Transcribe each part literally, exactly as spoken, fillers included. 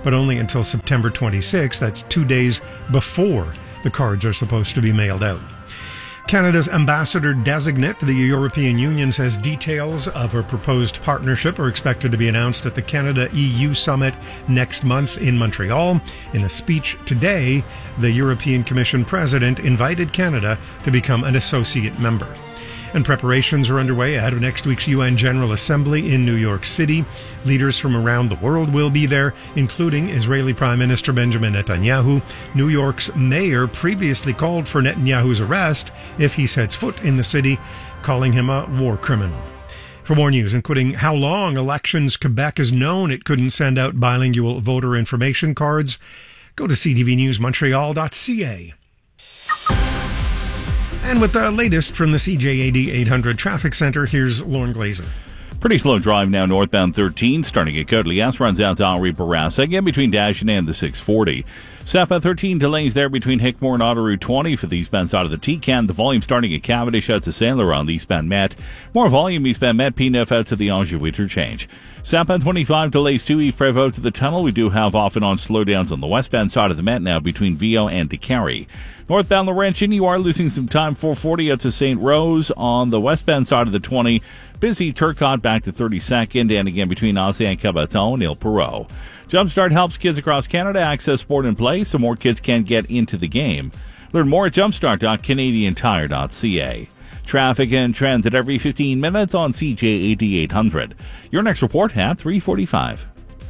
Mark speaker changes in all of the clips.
Speaker 1: but only until September twenty-sixth. That's two days before the cards are supposed to be mailed out. Canada's ambassador-designate to the European Union says details of her proposed partnership are expected to be announced at the Canada-E U summit next month in Montreal. In a speech today, the European Commission president invited Canada to become an associate member. And preparations are underway ahead of next week's U N General Assembly in New York City. Leaders from around the world will be there, including Israeli Prime Minister Benjamin Netanyahu. New York's mayor previously called for Netanyahu's arrest if he sets foot in the city, calling him a war criminal. For more news, including how long elections Quebec has known it couldn't send out bilingual voter information cards, go to c t v news montreal dot c a. And with the latest from the C J A D eight hundred Traffic Center, here's Lauren Glazer.
Speaker 2: Pretty slow drive now northbound thirteen, starting at Côte-Liesse, runs out to Henri Bourassa, again between Dashin and the six forty. Southbound thirteen delays there between Hickmore and Autoroute twenty for the eastbound side of the T-Can. The volume starting at Cavendish out to Saint Laurent on the eastbound Met. More volume eastbound Met, P nine out to the Anjou interchange. Southbound twenty-five delays to Yves Prévost to the tunnel. We do have off and on slowdowns on the westbound side of the Met now between Vio and DeCarry. Northbound Laurentian, you are losing some time. four forty out to Saint Rose on the westbound side of the twenty. Busy Turcotte back to thirty-second, and again between Ancien Cabaton and Ile Perrot. Jumpstart helps kids across Canada access sport and play so more kids can get into the game. Learn more at jumpstart dot canadian tire dot c a. Traffic and transit every fifteen minutes on C J A D eight hundred. Your next report at three forty-five.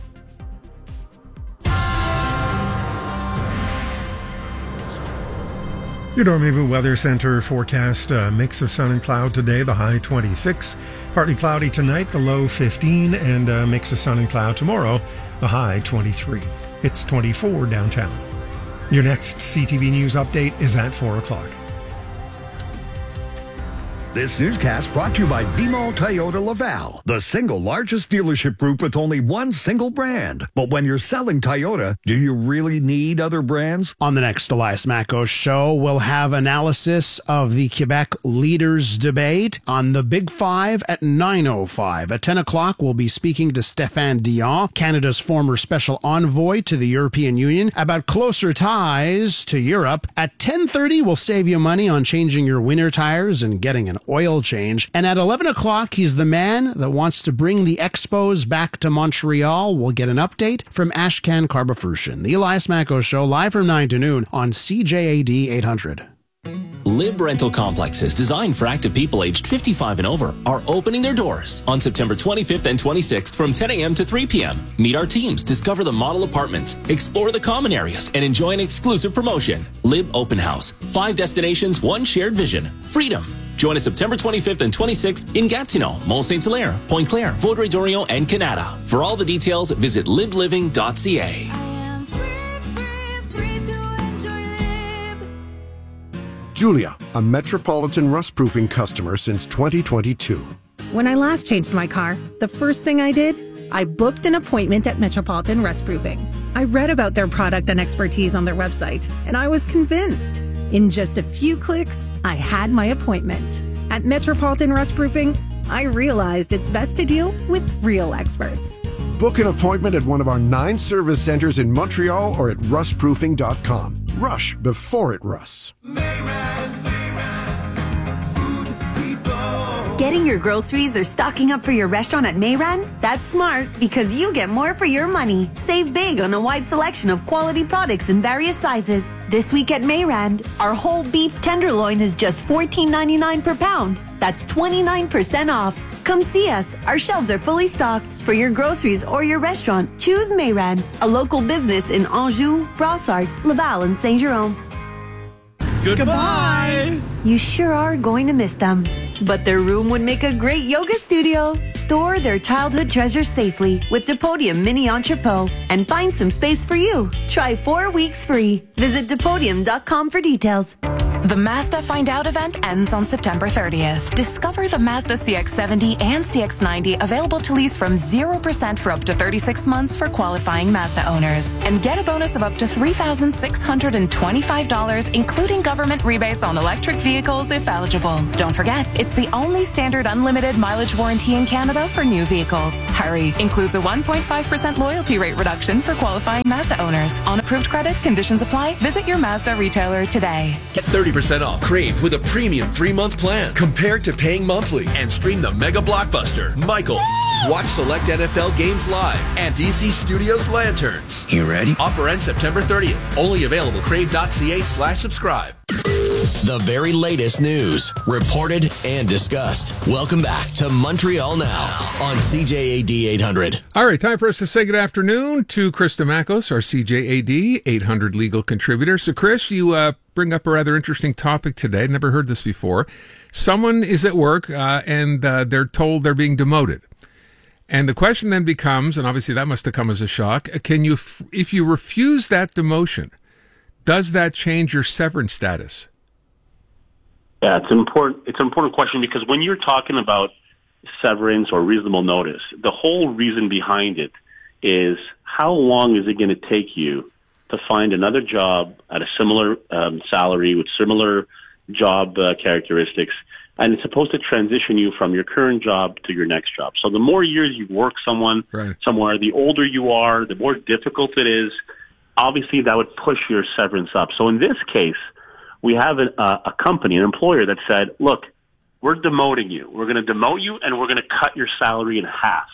Speaker 1: Your Dormez-vous Weather Center forecast, a mix of sun and cloud today, the high twenty-six. Partly cloudy tonight, the low fifteen, and a mix of sun and cloud tomorrow, the high twenty-three. It's twenty-four downtown. Your next C T V News update is at four o'clock.
Speaker 3: This newscast brought to you by Vimol Toyota Laval, the single largest dealership group with only one single brand. But when you're selling Toyota, do you really need other brands?
Speaker 4: On the next Elias Macko show, we'll have analysis of the Quebec leaders debate on the Big Five at nine oh five. At ten o'clock, we'll be speaking to Stéphane Dion, Canada's former special envoy to the European Union, about closer ties to Europe. At ten thirty, we'll save you money on changing your winter tires and getting an oil change. And at eleven o'clock, he's the man that wants to bring the Expos back to Montreal. We'll get an update from Ashkan Karbafurshin. The Elias Macko Show, live from nine to noon on C J A D eight hundred.
Speaker 5: Lib Rental Complexes, designed for active people aged fifty-five and over, are opening their doors on September twenty-fifth and twenty-sixth from ten a.m. to three p.m. Meet our teams, discover the model apartments, explore the common areas, and enjoy an exclusive promotion. Lib Open House. Five destinations, one shared vision. Freedom. Join us September twenty-fifth and twenty-sixth in Gatineau, Mont-Saint-Hilaire, Pointe-Claire, Vaudreuil-Dorion, and Canada. For all the details, visit lib living dot c a.
Speaker 6: Julia, a Metropolitan rust-proofing customer since twenty twenty-two.
Speaker 7: When I last changed my car, the first thing I did, I booked an appointment at Metropolitan Rust-Proofing. I read about their product and expertise on their website, and I was convinced. In just a few clicks, I had my appointment. At Metropolitan Rust-Proofing, I realized it's best to deal with real experts.
Speaker 6: Book an appointment at one of our nine service centers in Montreal or at rust proofing dot com. Rush before it rusts.
Speaker 8: Getting your groceries or stocking up for your restaurant at Mayran? That's smart because you get more for your money. Save big on a wide selection of quality products in various sizes. This week at Mayran, our whole beef tenderloin is just fourteen ninety-nine per pound. That's twenty-nine percent off. Come see us. Our shelves are fully stocked. For your groceries or your restaurant, choose Mayran, a local business in Anjou, Brossard, Laval, and Saint-Jérôme.
Speaker 2: Goodbye!
Speaker 8: You sure are going to miss them. But their room would make a great yoga studio. Store their childhood treasures safely with Depodium Mini Entrepot and find some space for you. Try four weeks free. Visit Depodium dot com for details.
Speaker 9: The Mazda Find Out event ends on September thirtieth. Discover the Mazda C X seventy and C X ninety available to lease from zero percent for up to thirty-six months for qualifying Mazda owners. And get a bonus of up to three thousand six hundred twenty-five dollars, including government rebates on electric vehicles if eligible. Don't forget, it's the only standard unlimited mileage warranty in Canada for new vehicles. Hurry! Includes a one point five percent loyalty rate reduction for qualifying Mazda owners. On approved credit, conditions apply. Visit your Mazda retailer today.
Speaker 10: Get thirty percent off Crave with a premium three-month plan compared to paying monthly, and stream the mega blockbuster, Michael. Watch select N F L games live and D C Studios Lanterns.
Speaker 3: You ready?
Speaker 10: Offer ends September thirtieth. Only available crave.ca slash subscribe.
Speaker 11: The very latest news, reported and discussed. Welcome back to Montreal Now on C J A D eight hundred.
Speaker 12: All right, time for us to say good afternoon to Chris Damakos, our C J A D eight hundred legal contributor. So, Chris, you uh, bring up a rather interesting topic today. Never heard this before. Someone is at work uh, and uh, they're told they're being demoted. And the question then becomes, and obviously that must have come as a shock, can you, if you refuse that demotion, does that change your severance status?
Speaker 13: Yeah, it's an important, it's an important question, because when you're talking about severance or reasonable notice, the whole reason behind it is how long is it going to take you to find another job at a similar um, salary with similar job uh, characteristics, and it's supposed to transition you from your current job to your next job. So the more years you work someone
Speaker 12: right.
Speaker 13: somewhere, the older you are, the more difficult it is. Obviously, that would push your severance up. So in this case, we have a, a company, an employer that said, look, we're demoting you. We're going to demote you, and we're going to cut your salary in half.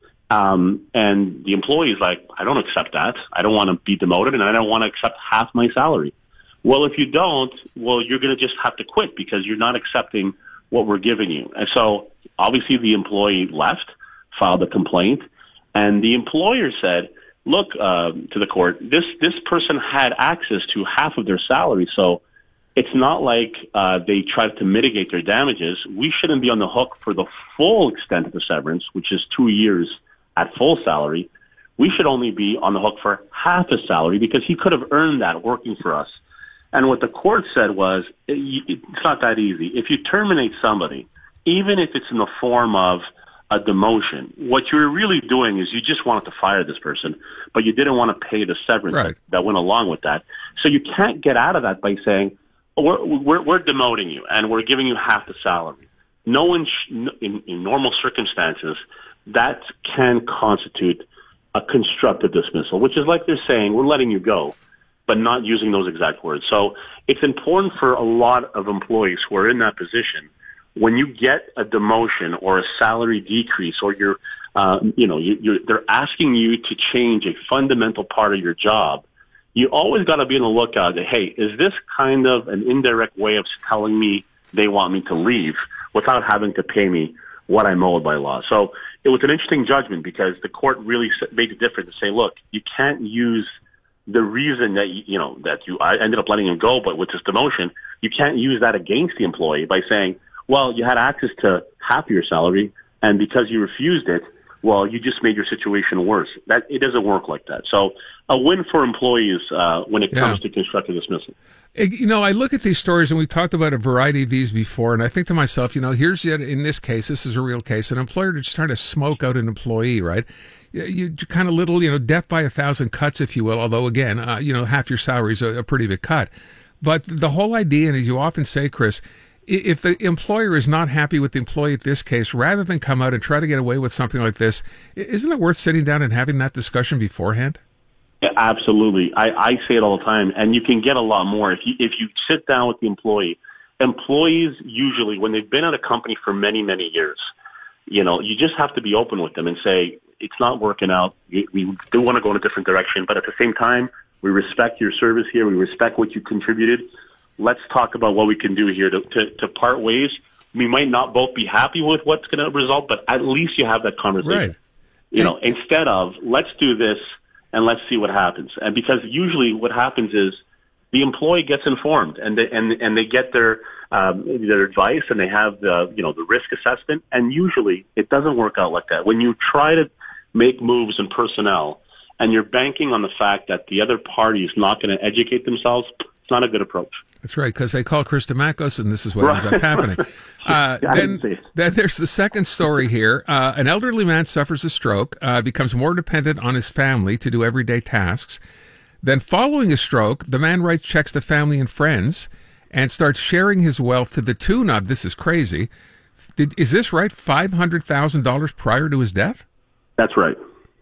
Speaker 13: Um, and the employee is like, I don't accept that. I don't want to be demoted, and I don't want to accept half my salary. Well, if you don't, well, you're going to just have to quit because you're not accepting what we're giving you. And so obviously the employee left, filed a complaint, and the employer said, look, uh, to the court, this, this person had access to half of their salary, so it's not like uh, they tried to mitigate their damages. We shouldn't be on the hook for the full extent of the severance, which is two years at full salary. We should only be on the hook for half his salary because he could have earned that working for us. And what the court said was, it's not that easy. If you terminate somebody, even if it's in the form of a demotion, what you're really doing is you just wanted to fire this person, but you didn't want to pay the severance
Speaker 12: right.
Speaker 13: that went along with that. So you can't get out of that by saying, we're, we're, we're demoting you and we're giving you half the salary. No one, sh- in, in normal circumstances, that can constitute a constructive dismissal, which is like they're saying, we're letting you go, but not using those exact words. So it's important for a lot of employees who are in that position, when you get a demotion or a salary decrease, or you're, uh, you know, you, you're, they're asking you to change a fundamental part of your job, you always got to be on the lookout that, hey, is this kind of an indirect way of telling me they want me to leave without having to pay me what I'm owed by law? So it was an interesting judgment because the court really made the difference to say, look, you can't use the reason that, you know, that you I ended up letting him go, but with this demotion, you can't use that against the employee by saying, well, you had access to half of your salary, and because you refused it, well, you just made your situation worse. That it doesn't work like that. So a win for employees uh, when it
Speaker 12: yeah.
Speaker 13: comes to constructive dismissal.
Speaker 12: You know, I look at these stories, and we've talked about a variety of these before, and I think to myself, you know, here's yet in this case, this is a real case, an employer just trying to smoke out an employee, right? You, you kind of little, you know, death by a thousand cuts, if you will, although, again, uh, you know, half your salary is a, a pretty big cut. But the whole idea, and as you often say, Chris, if the employer is not happy with the employee at this case, rather than come out and try to get away with something like this, isn't it worth sitting down and having that discussion beforehand?
Speaker 13: Yeah, absolutely. I, I say it all the time, and you can get a lot more if you if you sit down with the employee. Employees usually, when they've been at a company for many, many years, you know, you just have to be open with them and say, it's not working out. We, we do want to go in a different direction, but at the same time, we respect your service here. We respect what you contributed. Let's talk about what we can do here to, to, to part ways. We might not both be happy with what's going to result, but at least you have that conversation.
Speaker 12: Right.
Speaker 13: You know, instead of, let's do this and let's see what happens. And because usually what happens is the employee gets informed and they, and, and they get their, um, their advice, and they have the, you know, the risk assessment. And usually it doesn't work out like that. When you try to make moves in personnel and you're banking on the fact that the other party is not going to educate themselves, it's not a good approach.
Speaker 12: That's right, because they call Chris DeMacos, and this is what ends up happening. Uh,
Speaker 13: Yeah, I
Speaker 12: then,
Speaker 13: didn't see it.
Speaker 12: then there's the second story here. Uh, an elderly man suffers a stroke, uh, becomes more dependent on his family to do everyday tasks. Then following a stroke, the man writes checks to family and friends and starts sharing his wealth to the tune of, this is crazy, Did, is this right, five hundred thousand dollars prior to his death?
Speaker 13: That's right.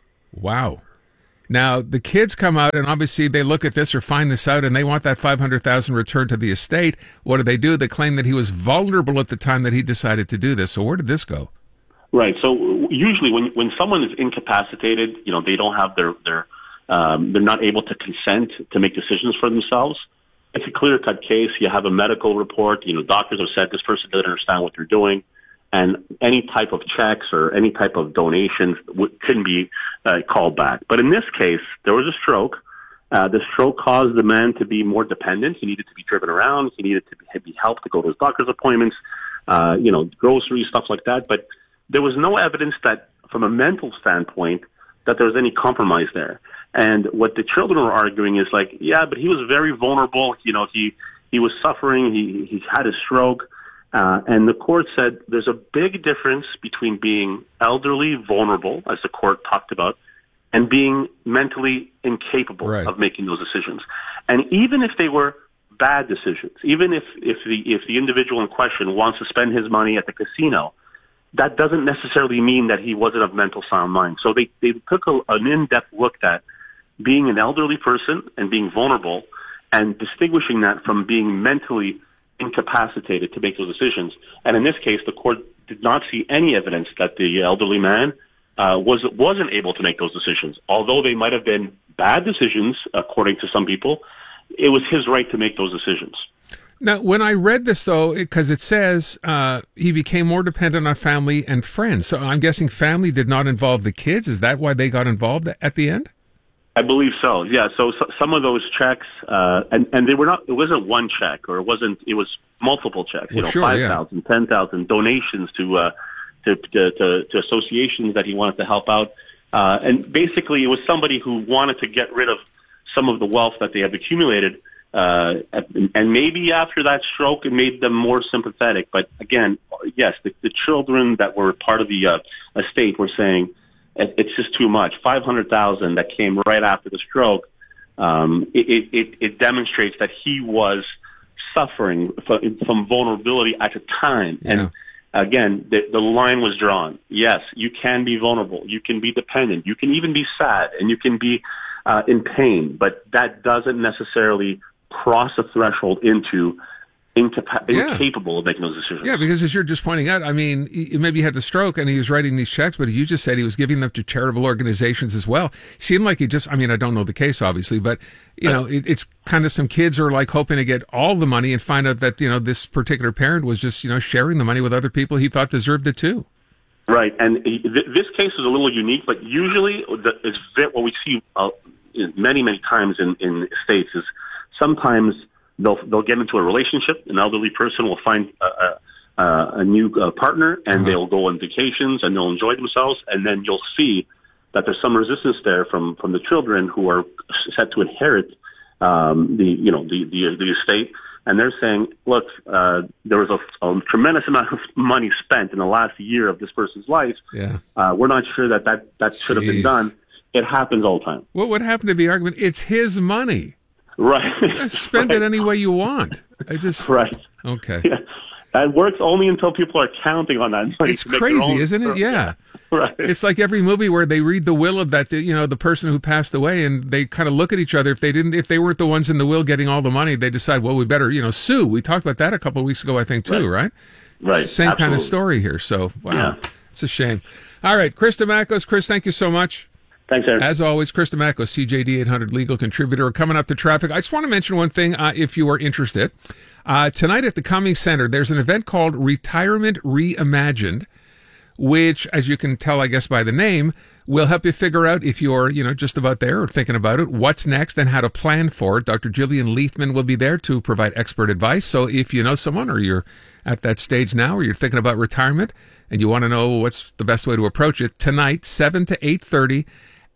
Speaker 12: Wow. Now, the kids come out, and obviously they look at this or find this out, and they want that five hundred thousand dollars returned to the estate. What do they do? They claim that he was vulnerable at the time that he decided to do this. So where did this go?
Speaker 13: Right. So usually when when someone is incapacitated, you know, they don't have their, their um, they're not able to consent to make decisions for themselves. It's a clear-cut case. You have a medical report. You know, doctors have said this person doesn't understand what they're doing. And any type of checks or any type of donations w- couldn't be uh, called back. But in this case, there was a stroke. Uh, the stroke caused the man to be more dependent. He needed to be driven around. He needed to be, be helped to go to his doctor's appointments, uh, you know, groceries, stuff like that. But there was no evidence that, from a mental standpoint, that there was any compromise there. And what the children were arguing is like, yeah, but he was very vulnerable. You know, he, he was suffering. He, he had a stroke. Uh, and the court said there's a big difference between being elderly, vulnerable, as the court talked about, and being mentally incapable
Speaker 12: right.
Speaker 13: of making those decisions. And even if they were bad decisions, even if, if the if the individual in question wants to spend his money at the casino, that doesn't necessarily mean that he wasn't of mental sound mind. So they, they took a, an in-depth look at being an elderly person and being vulnerable and distinguishing that from being mentally incapacitated to make those decisions. And in this case, the court did not see any evidence that the elderly man uh, was, wasn't able to make those decisions. Although they might have been bad decisions, according to some people, it was his right to make those decisions.
Speaker 12: Now, when I read this, though, because it, it says uh, he became more dependent on family and friends. So I'm guessing family did not involve the kids. Is that why they got involved at the end?
Speaker 13: I believe so. Yeah. So, so some of those checks, uh, and and they were not. It wasn't one check, or it wasn't. It was multiple checks. You
Speaker 12: Well,
Speaker 13: know,
Speaker 12: sure,
Speaker 13: five
Speaker 12: yeah.
Speaker 13: thousand, ten thousand donations to, uh, to to to to associations that he wanted to help out, uh, and basically it was somebody who wanted to get rid of some of the wealth that they had accumulated, uh, and maybe after that stroke it made them more sympathetic. But again, yes, the, the children that were part of the uh, estate were saying, it's just too much. five hundred thousand that came right after the stroke. Um, it, it, it demonstrates that he was suffering from, from vulnerability at the time.
Speaker 12: Yeah.
Speaker 13: And again, the, the line was drawn. Yes, you can be vulnerable. You can be dependent. You can even be sad, and you can be uh, in pain. But that doesn't necessarily cross a threshold into Incapa-
Speaker 12: Yeah.
Speaker 13: incapable of making those decisions.
Speaker 12: Yeah, because as you're just pointing out, I mean, he, maybe he had the stroke and he was writing these checks, but you just said he was giving them to charitable organizations as well. Seemed like he just, I mean, I don't know the case, obviously, but, you know, it, it's kind of some kids are like hoping to get all the money and find out that, you know, this particular parent was just, you know, sharing the money with other people he thought deserved it too.
Speaker 13: Right, and th- this case is a little unique, but usually the, it's ve- what we see uh, many, many times in, in states is sometimes They'll they'll get into a relationship. An elderly person will find a, a, a new uh, partner, and
Speaker 12: Uh-huh.
Speaker 13: they'll go on vacations, and they'll enjoy themselves. And then you'll see that there's some resistance there from, from the children who are set to inherit um, the you know the, the the estate. And they're saying, look, uh, there was a, a tremendous amount of money spent in the last year of this person's life.
Speaker 12: Yeah.
Speaker 13: Uh, we're not sure that that, that should have been
Speaker 12: Jeez.
Speaker 13: done. It happens all the time.
Speaker 12: What would happen to the argument? It's his money.
Speaker 13: Right.
Speaker 12: Spend
Speaker 13: right.
Speaker 12: it any way you want. I just
Speaker 13: Right.
Speaker 12: Okay.
Speaker 13: Yeah. That works only until people are counting on that money.
Speaker 12: It's
Speaker 13: to make their
Speaker 12: crazy,
Speaker 13: own-
Speaker 12: isn't it? Yeah.
Speaker 13: Right.
Speaker 12: It's like every movie where they read the will of that, you know, the person who passed away, and they kind of look at each other. If they didn't, if they weren't the ones in the will getting all the money, they decide, well, we better, you know, sue. We talked about that a couple of weeks ago, I think, too, right?
Speaker 13: Right.
Speaker 12: Same kind of
Speaker 13: Absolutely.
Speaker 12: story here. So, wow,
Speaker 13: Yeah.
Speaker 12: it's a shame. All right, Chris DeMacos. Chris, thank you so much.
Speaker 13: Thanks, Eric.
Speaker 12: As always, Chris DeMacos, C J D eight hundred legal contributor. Coming up to traffic, I just want to mention one thing, uh, if you are interested. Uh, tonight at the Cummings Center, there's an event called Retirement Reimagined, which, as you can tell, I guess, by the name, will help you figure out if you're, you know, just about there or thinking about it, what's next and how to plan for it. Doctor Jillian Leithman will be there to provide expert advice. So if you know someone or you're at that stage now or you're thinking about retirement and you want to know what's the best way to approach it, tonight, seven to eight thirty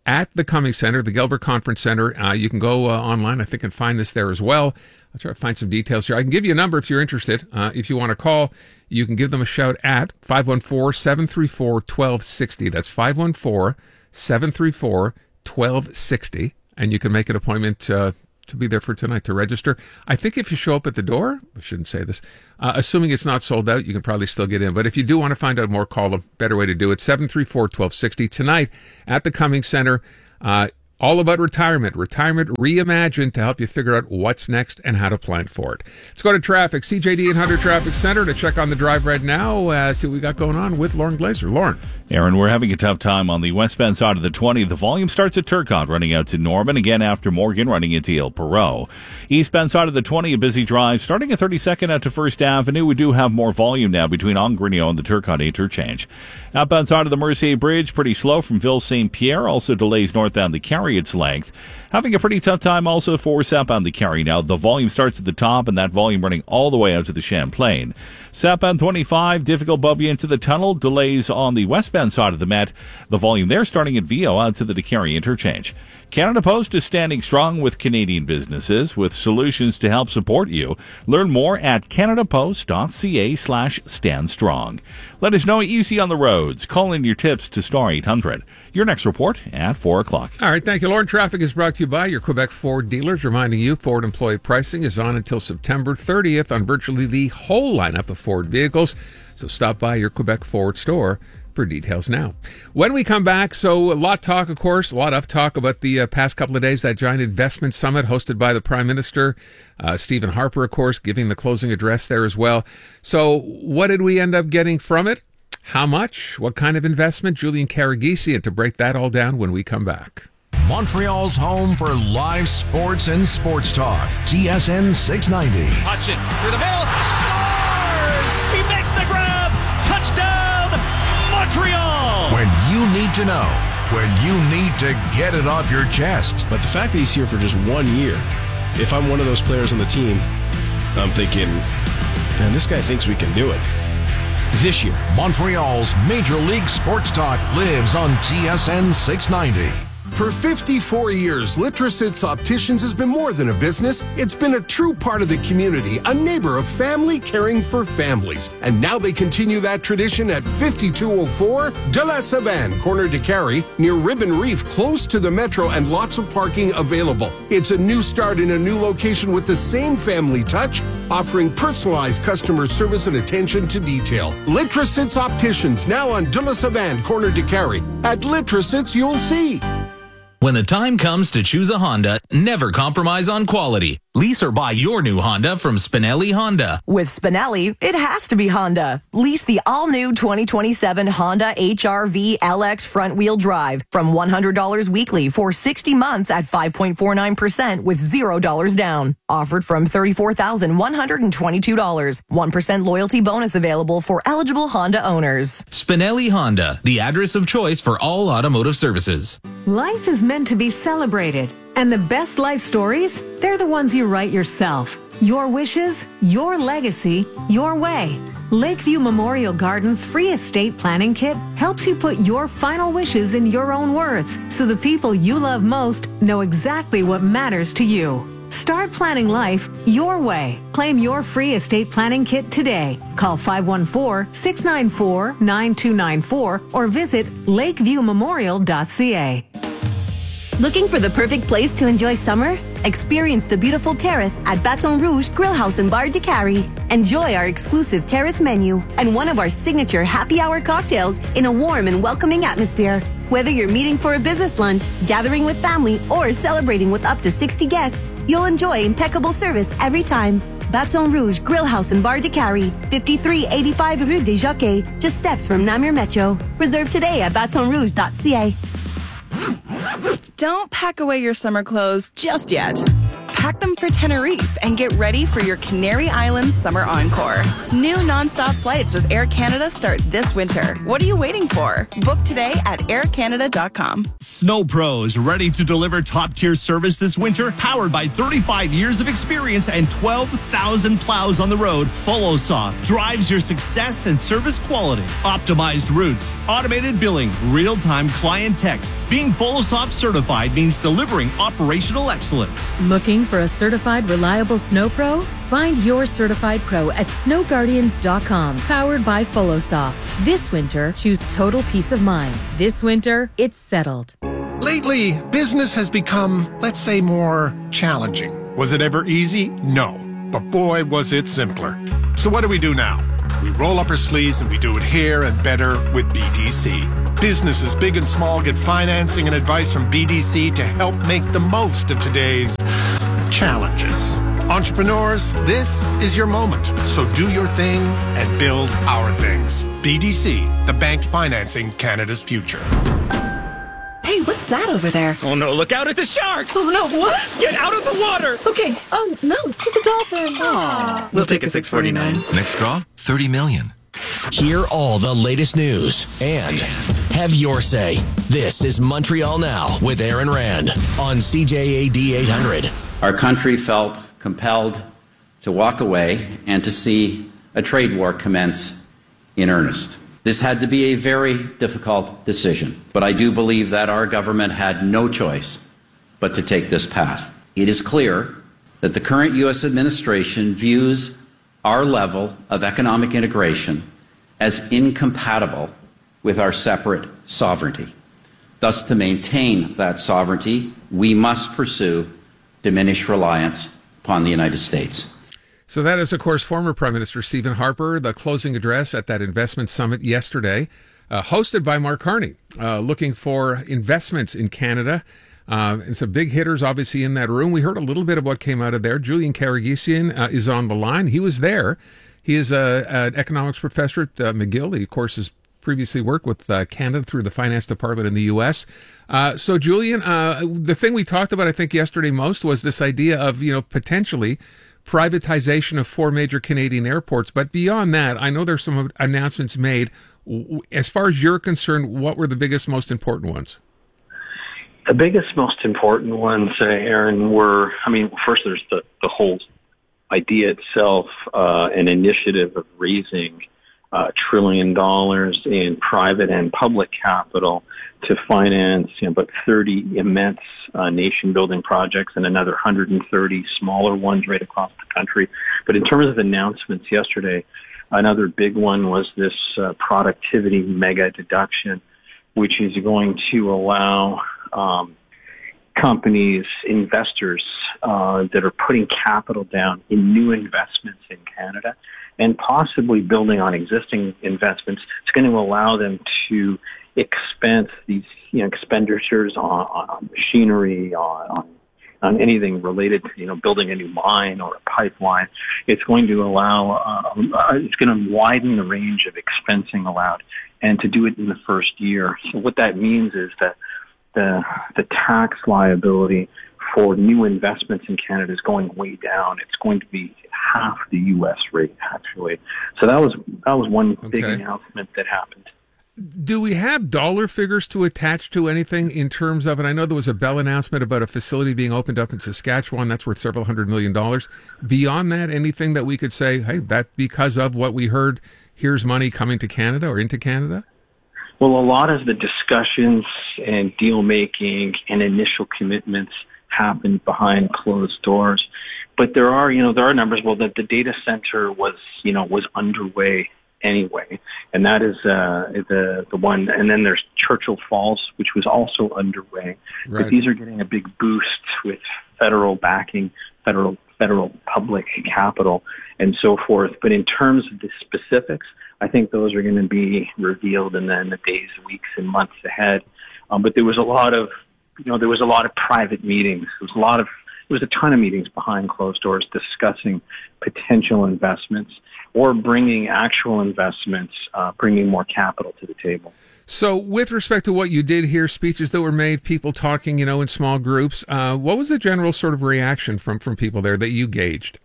Speaker 12: at the Cummings Center, the Gilbert Conference Center. Uh, you can go uh, online, I think, and find this there as well. I'll try to find some details here. I can give you a number if you're interested. Uh, if you want to call, you can give them a shout at five one four, seven three four, one two six zero. That's five one four, seven three four, one two six zero. And you can make an appointment uh, to be there for tonight to register. I think if you show up at the door, I shouldn't say this, uh, assuming it's not sold out, you can probably still get in. But if you do want to find out more, call them. Better way to do it, seven three four, one two six zero. Tonight at the Cummings Center, uh, all about retirement. Retirement reimagined to help you figure out what's next and how to plan for it. Let's go to traffic. C J D eight hundred Traffic Center to check on the drive right now. Uh, see what we got going on with Lauren Glazer. Lauren.
Speaker 2: Aaron, we're having a tough time on the westbound side of the twenty. The volume starts at Turcotte, running out to Norman. Again, after Morgan, running into El Perot. Eastbound side of the twenty, a busy drive. Starting at thirty-second out to First Avenue, we do have more volume now between Angrigno and the Turcotte interchange. Outbound side of the Mercier Bridge, pretty slow from Ville Saint Pierre. Also delays northbound the Carry its length. Having a pretty tough time also for southbound the Carry now. The volume starts at the top, and that volume running all the way out to the Champlain. Southbound twenty-five, difficult bumpy into the tunnel. Delays on the westbound side of the Met. The volume there starting at Vio out to the DeCarry interchange. Canada Post is standing strong with Canadian businesses with solutions to help support you. Learn more at canadapost.ca slash stand strong. Let us know what you see on the roads. Call in your tips to star eight hundred. Your next report at four o'clock.
Speaker 12: All right, thank you, Lauren. Traffic is brought to you by your Quebec Ford dealers, reminding you Ford employee pricing is on until September thirtieth on virtually the whole lineup of Ford vehicles. So stop by your Quebec Ford store for details now. When we come back, so a lot talk, of course, a lot of talk about the uh, past couple of days, that giant investment summit hosted by the Prime Minister, uh, Stephen Harper, of course, giving the closing address there as well. So what did we end up getting from it? How much? What kind of investment? Julian Karagisian to break that all down when we come back.
Speaker 3: Montreal's home for live sports and sports talk. T S N six ninety.
Speaker 14: Hudson through the middle. Scores! He makes the grab. Touchdown, Montreal!
Speaker 3: When you need to know. When you need to get it off your chest.
Speaker 15: But the fact that he's here for just one year, if I'm one of those players on the team, I'm thinking, man, this guy thinks we can do it. This year.
Speaker 3: Montreal's Major League Sports Talk lives on T S N six ninety.
Speaker 6: For fifty-four years, Litrositz Opticians has been more than a business. It's been a true part of the community, a neighbor of family caring for families. And now they continue that tradition at fifty-two oh four De La Savane, corner de Carry, near Ribbon Reef, close to the metro and lots of parking available. It's a new start in a new location with the same family touch, offering personalized customer service and attention to detail. Litrositz Opticians, now on De La Savane, corner de Carry. At Litrositz, you'll see.
Speaker 16: When the time comes to choose a Honda, never compromise on quality. Lease or buy your new Honda from Spinelli Honda.
Speaker 17: With Spinelli, it has to be Honda. Lease the all-new twenty twenty-seven Honda H R V L X front-wheel drive from one hundred dollars weekly for sixty months at five point four nine percent with zero dollars down. Offered from thirty-four thousand one hundred twenty-two dollars. one percent loyalty bonus available for eligible Honda owners.
Speaker 16: Spinelli Honda, the address of choice for all automotive services.
Speaker 18: Life is meant to be celebrated. And the best life stories, they're the ones you write yourself. Your wishes, your legacy, your way. Lakeview Memorial Gardens free estate planning kit helps you put your final wishes in your own words so the people you love most know exactly what matters to you. Start planning life your way. Claim your free estate planning kit today. Call five one four, six nine four, nine two nine four or visit lakeview memorial dot c a.
Speaker 8: Looking for the perfect place to enjoy summer? Experience the beautiful terrace at Baton Rouge Grill House and Bar de Carry. Enjoy our exclusive terrace menu and one of our signature happy hour cocktails in a warm and welcoming atmosphere. Whether you're meeting for a business lunch, gathering with family, or celebrating with up to sixty guests, you'll enjoy impeccable service every time. Baton Rouge Grill House and Bar de Carry, fifty-three eighty-five Rue des Jockeys, just steps from Namur Metro. Reserve today at baton rouge dot c a.
Speaker 19: Don't pack away your summer clothes just yet. Pack them for Tenerife and get ready for your Canary Islands summer encore. New nonstop flights with Air Canada start this winter. What are you waiting for? Book today at air canada dot com.
Speaker 20: Snow Pros, ready to deliver top-tier service this winter? Powered by thirty-five years of experience and twelve thousand plows on the road, FollowSoft drives your success and service quality. Optimized routes, automated billing, real-time client texts. Being FollowSoft certified means delivering operational excellence.
Speaker 21: Looking for a certified, reliable snow pro? Find your certified pro at snow guardians dot com. Powered by FollowSoft. This winter, choose total peace of mind. This winter, it's settled.
Speaker 6: Lately, business has become, let's say, more challenging. Was it ever easy? No. But boy, was it simpler. So what do we do now? We roll up our sleeves and we do it here and better with B D C. Businesses big and small get financing and advice from B D C to help make the most of today's challenges. Entrepreneurs, this is your moment. So do your thing and build our things. B D C, the bank financing Canada's future.
Speaker 22: Hey, what's that over there?
Speaker 23: Oh no, look out, it's a shark!
Speaker 22: Oh no, what?
Speaker 23: Get out of the water!
Speaker 22: Okay, oh no, it's just a dolphin. Aww.
Speaker 23: We'll take a six forty-nine.
Speaker 11: Next draw, thirty million. Hear all the latest news and have your say. This is Montreal Now with Aaron Rand on C J A D eight hundred.
Speaker 24: Our country felt compelled to walk away and to see a trade war commence in earnest. This had to be a very difficult decision, but I do believe that our government had no choice but to take this path. It is clear that the current U S administration views our level of economic integration as incompatible with our separate sovereignty. Thus, to maintain that sovereignty, we must pursue diminished reliance upon the United States.
Speaker 12: So that is, of course, former Prime Minister Stephen Harper, the closing address at that investment summit yesterday, uh, hosted by Mark Carney, uh, looking for investments in Canada. Uh, and some big hitters, obviously, in that room. We heard a little bit of what came out of there. Julian Karagisian uh, is on the line. He was there. He is a, an economics professor at uh, McGill. He, of course, has previously worked with uh, Canada through the finance department in the U S. Uh, so, Julian, uh, the thing we talked about, I think, yesterday most was this idea of, you know, potentially privatization of four major Canadian airports. But beyond that, I know there's some announcements made. As far as you're concerned, what were the biggest, most important ones?
Speaker 25: The biggest, most important ones, uh, Aaron, were, I mean, first there's the, the whole idea itself, uh, an initiative of raising a uh, trillion dollars in private and public capital to finance, you know, about thirty immense uh, nation-building projects and another one hundred thirty smaller ones right across the country. But in terms of announcements yesterday, another big one was this uh, productivity mega deduction, which is going to allow um, companies, investors uh, that are putting capital down in new investments in Canada and possibly building on existing investments. It's going to allow them to expense these, you know, expenditures on, on machinery, on, on on anything related to, you know, building a new mine or a pipeline. It's going to allow, uh, it's going to widen the range of expensing allowed, and to do it in the first year. So what that means is that the the tax liability for new investments in Canada is going way down. It's going to be half the U S rate, actually. So that was that was one big
Speaker 12: Okay.
Speaker 25: announcement that happened.
Speaker 12: Do we have dollar figures to attach to anything in terms of, and I know there was a Bell announcement about a facility being opened up in Saskatchewan, that's worth several hundred million dollars. Beyond that, anything that we could say, hey, that because of what we heard, here's money coming to Canada or into Canada?
Speaker 25: Well, a lot of the discussions and deal making and initial commitments happened behind closed doors. But there are, you know, there are numbers. Well, that the data center was, you know, was underway anyway, and that is uh, the the one. And then there's Churchill Falls, which was also underway.
Speaker 12: Right.
Speaker 25: But these are getting a big boost with federal backing, federal federal public capital, and so forth. But in terms of the specifics, I think those are going to be revealed in the, in the days, weeks, and months ahead. Um, but there was a lot of, you know, there was a lot of private meetings. There was a lot of, there was a ton of meetings behind closed doors discussing potential investments. or bringing actual investments, uh, bringing more capital to the table.
Speaker 12: So with respect to what you did hear, speeches that were made, people talking, you know, in small groups, uh, what was the general sort of reaction from, from people there that you gauged?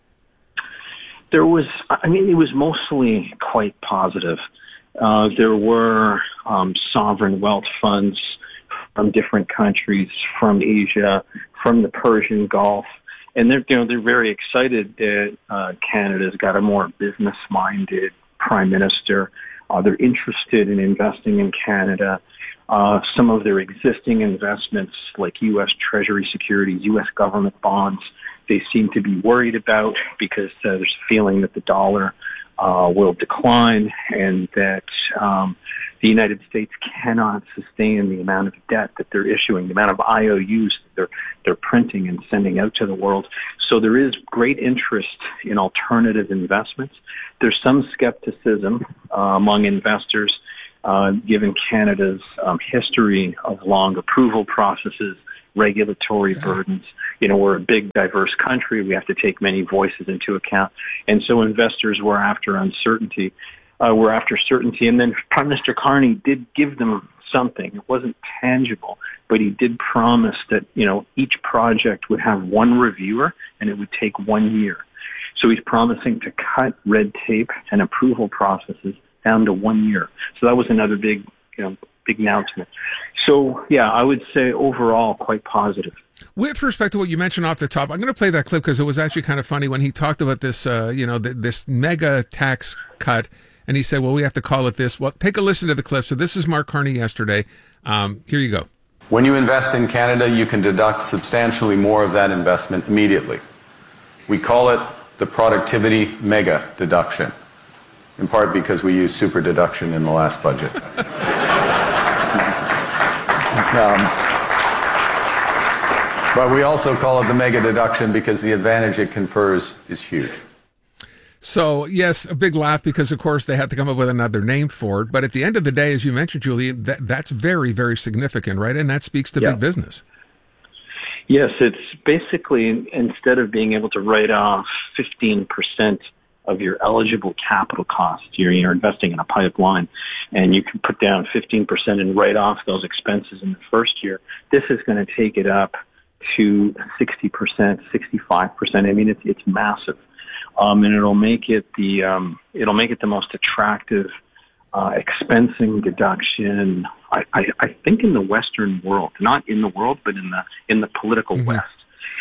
Speaker 25: There was, I mean, it was mostly quite positive. Uh, there were um, sovereign wealth funds from different countries, from Asia, from the Persian Gulf, and they're, you know, they're very excited that uh, Canada's got a more business-minded prime minister. Uh, they're interested in investing in Canada. Uh, some of their existing investments, like U S Treasury securities, U S government bonds, they seem to be worried about because uh, there's a feeling that the dollar uh, will decline and that um, the United States cannot sustain the amount of debt that they're issuing, the amount of I O Us that they're, they're printing and sending out to the world. So there is great interest in alternative investments. There's some skepticism uh, among investors, uh, given Canada's um, history of long approval processes, regulatory yeah. burdens. You know, we're a big, diverse country. We have to take many voices into account. And so investors were after uncertainty. Uh, were after certainty. And then Prime Minister Carney did give them something. It wasn't tangible, but he did promise that, you know, each project would have one reviewer and it would take one year. So he's promising to cut red tape and approval processes down to one year. So that was another big, you know, big announcement. So, yeah, I would say overall quite positive.
Speaker 12: With respect to what you mentioned off the top, I'm going to play that clip because it was actually kind of funny when he talked about this, uh, you know, th- this mega tax cut. And he said, well, we have to call it this. Well, take a listen to the clip. So this is Mark Carney yesterday. Um, here you go.
Speaker 1: When you invest in Canada, you can deduct substantially more of that investment immediately. We call it the productivity mega deduction, in part because we used super deduction in the last budget. um, but we also call it the mega deduction because the advantage it confers is huge.
Speaker 12: So, yes, a big laugh because, of course, they had to come up with another name for it. But at the end of the day, as you mentioned, Julie, that, that's very, very significant, right? And that speaks to
Speaker 25: yeah.
Speaker 12: big business.
Speaker 25: Yes, it's basically, instead of being able to write off fifteen percent of your eligible capital cost, you're, you're investing in a pipeline, and you can put down fifteen percent and write off those expenses in the first year. This is going to take it up to sixty percent, sixty-five percent. I mean, it's, it's massive. Um, and it'll make it the um, it'll make it the most attractive uh, expensing deduction. I, I, I think in the Western world, not in the world, but in the in the political mm-hmm. West.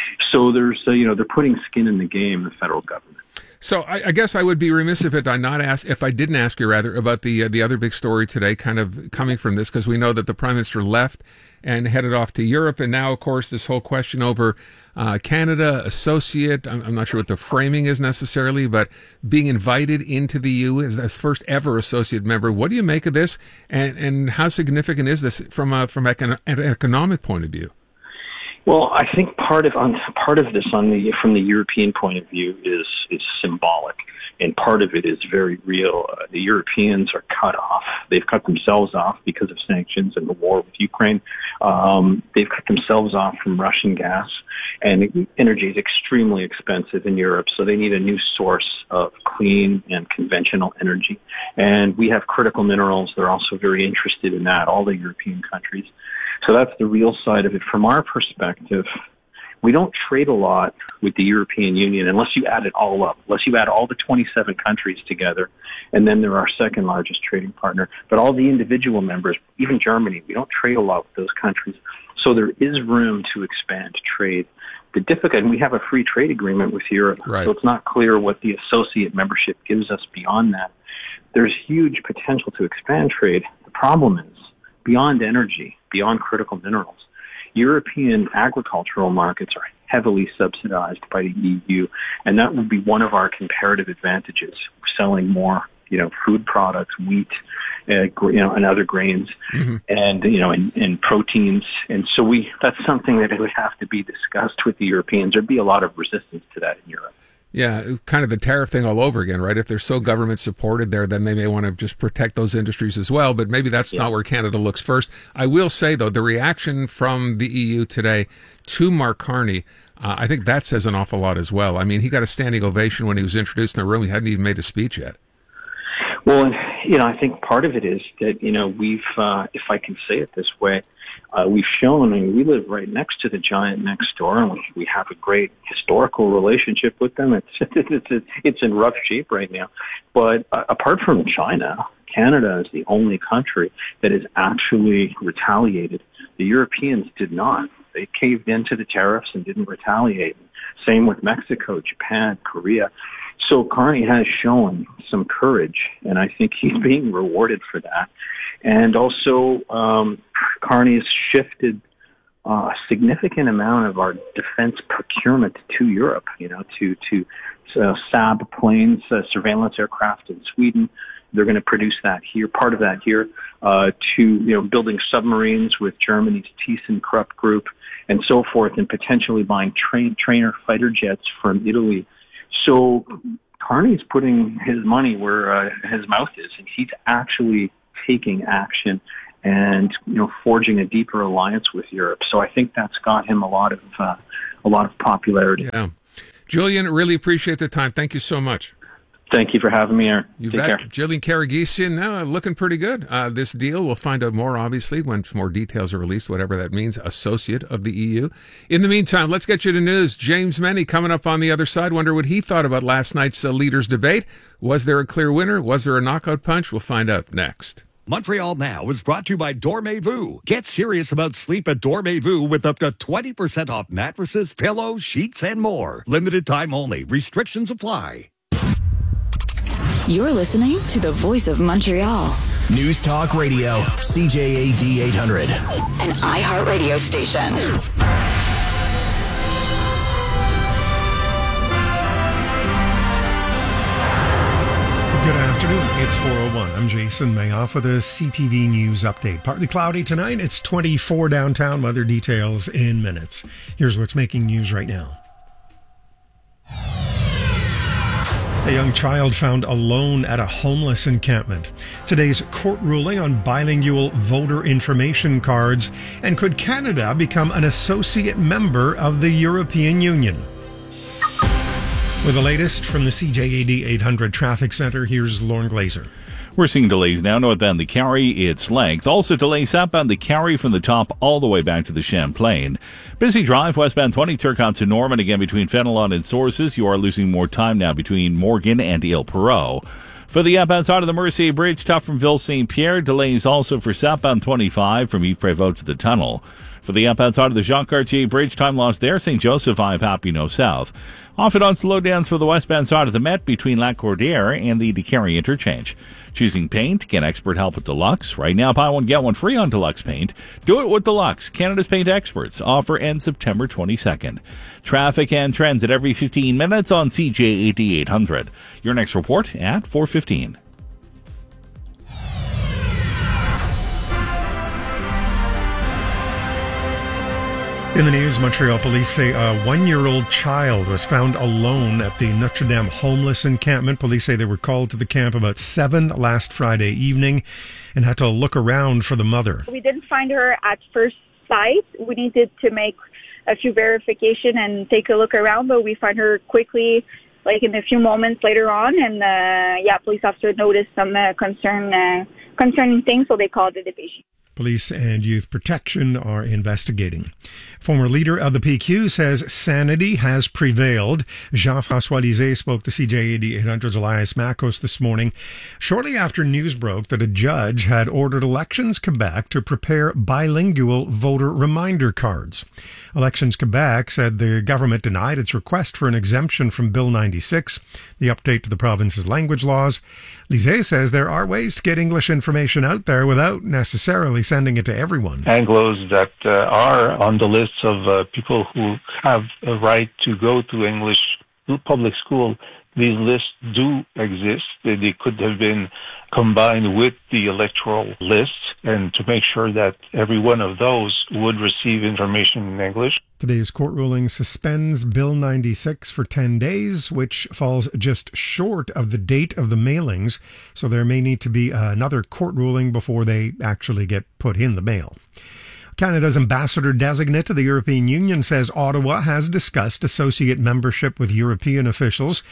Speaker 25: So there's uh, you know they're putting skin in the game, the federal government.
Speaker 12: So I, I guess I would be remiss if it I not ask if I didn't ask you rather about the uh, the other big story today, kind of coming from this, because we know that the Prime Minister left and headed off to Europe, and now of course this whole question over uh, Canada associate. I'm, I'm not sure what the framing is necessarily, but being invited into the E U as the first ever associate member. What do you make of this, and and how significant is this from a from an economic point of view?
Speaker 25: Well, I think part of on part of this on the from the European point of view is is symbolic, and part of it is very real. Uh, the Europeans are cut off; they've cut themselves off because of sanctions and the war with Ukraine. Um, they've cut themselves off from Russian gas, and energy is extremely expensive in Europe. So they need a new source of clean and conventional energy. And we have critical minerals; they're also very interested in that. All the European countries. So that's the real side of it. From our perspective, we don't trade a lot with the European Union unless you add it all up, unless you add all the twenty-seven countries together, and then they're our second largest trading partner. But all the individual members, even Germany, we don't trade a lot with those countries. So there is room to expand trade. The difficult, and we have a free trade agreement with Europe,
Speaker 12: right.
Speaker 25: So it's not clear what the associate membership gives us beyond that. There's huge potential to expand trade. The problem is, beyond energy, beyond critical minerals, European agricultural markets are heavily subsidized by the E U, and that would be one of our comparative advantages. We're selling more, you know, food products, wheat, uh, you know, and other grains, mm-hmm. and you know, and, and proteins, and so we that's something that would have to be discussed with the Europeans. There'd be a lot of resistance to that in Europe.
Speaker 12: Yeah, kind of the tariff thing all over again, right? If they're so government supported there, then they may want to just protect those industries as well. But maybe that's yeah. not where Canada looks first. I will say, though, the reaction from the E U today to Mark Carney, Uh, I think that says an awful lot as well. I mean, he got a standing ovation when he was introduced in the room. He hadn't even made a speech yet.
Speaker 25: Well, you know, I think part of it is that, you know, we've, uh, if I can say it this way, uh, we've shown, I mean, we live right next to the giant next door, and we, we have a great historical relationship with them. It's, it's, it's in rough shape right now. But uh, apart from China, Canada is the only country that has actually retaliated. The Europeans did not. They caved into the tariffs and didn't retaliate. Same with Mexico, Japan, Korea. So Carney has shown some courage, and I think he's being rewarded for that. And also, um, Carney has shifted uh, a significant amount of our defense procurement to Europe, you know, to, to uh, Saab planes, uh, surveillance aircraft in Sweden. They're going to produce that here, part of that here, uh, to, you know, building submarines with Germany's ThyssenKrupp group and so forth, and potentially buying train, trainer fighter jets from Italy. So Carney's putting his money where uh, his mouth is, and he's actually taking action and, you know, forging a deeper alliance with Europe. So I think that's got him a lot of uh, a lot of popularity.
Speaker 12: Yeah, Julian, really appreciate the time. Thank you so much.
Speaker 25: Thank you for having me, Aaron.
Speaker 12: You
Speaker 25: Take
Speaker 12: bet.
Speaker 25: care.
Speaker 12: Julian Karagesian, now looking pretty good. Uh, this deal, we'll find out more, obviously, when more details are released, whatever that means, associate of the E U. In the meantime, let's get you to news. James Meny coming up on the other side. Wonder what he thought about last night's uh, leaders' debate. Was there a clear winner? Was there a knockout punch? We'll find out next.
Speaker 3: Montreal Now is brought to you by Dormez-vous. Get serious about sleep at Dormez-vous with up to twenty percent off mattresses, pillows, sheets, and more. Limited time only. Restrictions apply.
Speaker 4: You're listening to the Voice of Montreal.
Speaker 11: News Talk Radio, C J A D eight hundred.
Speaker 4: An iHeartRadio station.
Speaker 5: Good afternoon. It's four oh one. I'm Jason Mayoff with a C T V News update. Partly cloudy tonight. It's twenty-four downtown. Weather details in minutes. Here's what's making news right now. A young child found alone at a homeless encampment. Today's court ruling on bilingual voter information cards. And could Canada become an associate member of the European Union? With the latest from the C J A D eight hundred Traffic Center, here's Lauren Glazer.
Speaker 2: We're seeing delays now northbound the Carry, its length. Also delays southbound the Carry from the top all the way back to the Champlain. Busy drive westbound twenty Turcotte to Norman, again between Fenelon and Sources. You are losing more time now between Morgan and Ile Perrot. For the outbound side of the Mercier Bridge, tough from Ville Saint Pierre. Delays also for southbound twenty-five from Yves Prévost to the tunnel. For the outbound side of the Jean Cartier Bridge, time lost there. Saint Joseph, I Papineau South. Off and on slowdowns for the westbound side of the Met between La Cordière and the DeCarry interchange. Choosing paint, get expert help with Deluxe. Right now, buy one, get one free on Deluxe paint. Do it with Deluxe. Canada's paint experts. Offer ends September twenty-second. Traffic and trends at every fifteen minutes on C J A D eight hundred. Your next report at four fifteen.
Speaker 5: In the news, Montreal police say a one-year-old child was found alone at the Notre Dame homeless encampment. Police say they were called to the camp about seven last Friday evening and had to look around for the mother.
Speaker 7: We didn't find her at first sight. We needed to make a few verification and take a look around, but we found her quickly, like in a few moments later on. And uh, yeah, police officer noticed some uh, concern, uh, concerning things, so they called the division.
Speaker 5: Police and Youth Protection are investigating. Former leader of the P Q says sanity has prevailed. Jean-François Lisée spoke to C J A D eight hundred's Elias Makos this morning, shortly after news broke that a judge had ordered Elections Quebec to prepare bilingual voter reminder cards. Elections Quebec said the government denied its request for an exemption from Bill ninety-six, the update to the province's language laws. Lisée says there are ways to get English information out there without necessarily sending it to everyone.
Speaker 9: Anglos that uh, are on the list of uh, people who have a right to go to English public school, these lists do exist. They, they could have been combined with the electoral list, and to make sure that every one of those would receive information in English.
Speaker 5: Today's court ruling suspends Bill ninety-six for ten days, which falls just short of the date of the mailings, so there may need to be another court ruling before they actually get put in the mail. Canada's ambassador-designate to the European Union says Ottawa has discussed associate membership with European officials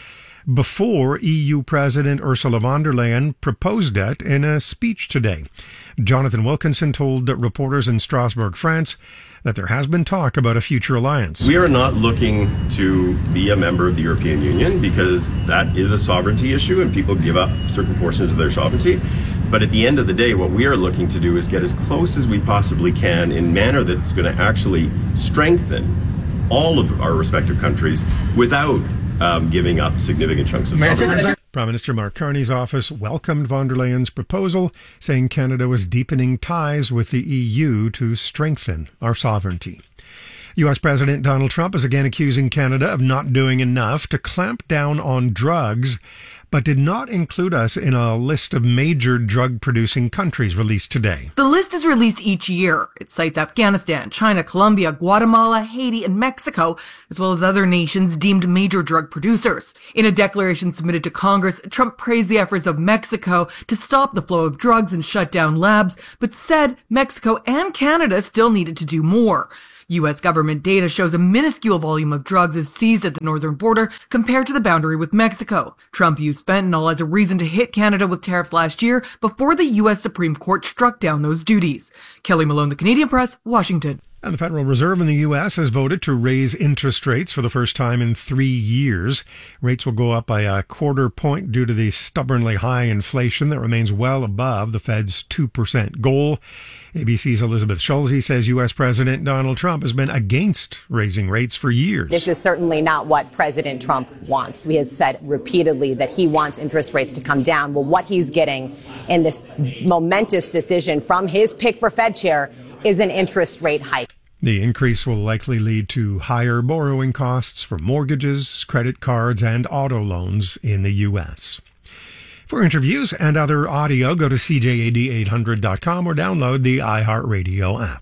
Speaker 5: before E U President Ursula von der Leyen proposed it in a speech today. Jonathan Wilkinson told reporters in Strasbourg, France, that there has been talk about a future alliance.
Speaker 10: We are not looking to be a member of the European Union because that is a sovereignty issue and people give up certain portions of their sovereignty. But at the end of the day, what we are looking to do is get as close as we possibly can in a manner that's going to actually strengthen all of our respective countries without um, giving up significant chunks of sovereignty.
Speaker 5: Prime Minister Mark Carney's office welcomed von der Leyen's proposal, saying Canada was deepening ties with the E U to strengthen our sovereignty. U S President Donald Trump is again accusing Canada of not doing enough to clamp down on drugs, but did not include us in a list of major drug-producing countries released today.
Speaker 13: The list is released each year. It cites Afghanistan, China, Colombia, Guatemala, Haiti, and Mexico, as well as other nations deemed major drug producers. In a declaration submitted to Congress, Trump praised the efforts of Mexico to stop the flow of drugs and shut down labs, but said Mexico and Canada still needed to do more. U S government data shows a minuscule volume of drugs is seized at the northern border compared to the boundary with Mexico. Trump used fentanyl as a reason to hit Canada with tariffs last year before the U S Supreme Court struck down those duties. Kelly Malone, The Canadian Press, Washington.
Speaker 5: And the Federal Reserve in the U S has voted to raise interest rates for the first time in three years. Rates will go up by a quarter point due to the stubbornly high inflation that remains well above the Fed's two percent goal. A B C's Elizabeth Schulze says U S President Donald Trump has been against raising rates for years.
Speaker 14: This is certainly not what President Trump wants. He has said repeatedly that he wants interest rates to come down. Well, what he's getting in this momentous decision from his pick for Fed chair is an interest rate hike.
Speaker 5: The increase will likely lead to higher borrowing costs for mortgages, credit cards, and auto loans in the U S. For interviews and other audio, go to C J A D eight hundred dot com or download the iHeartRadio app.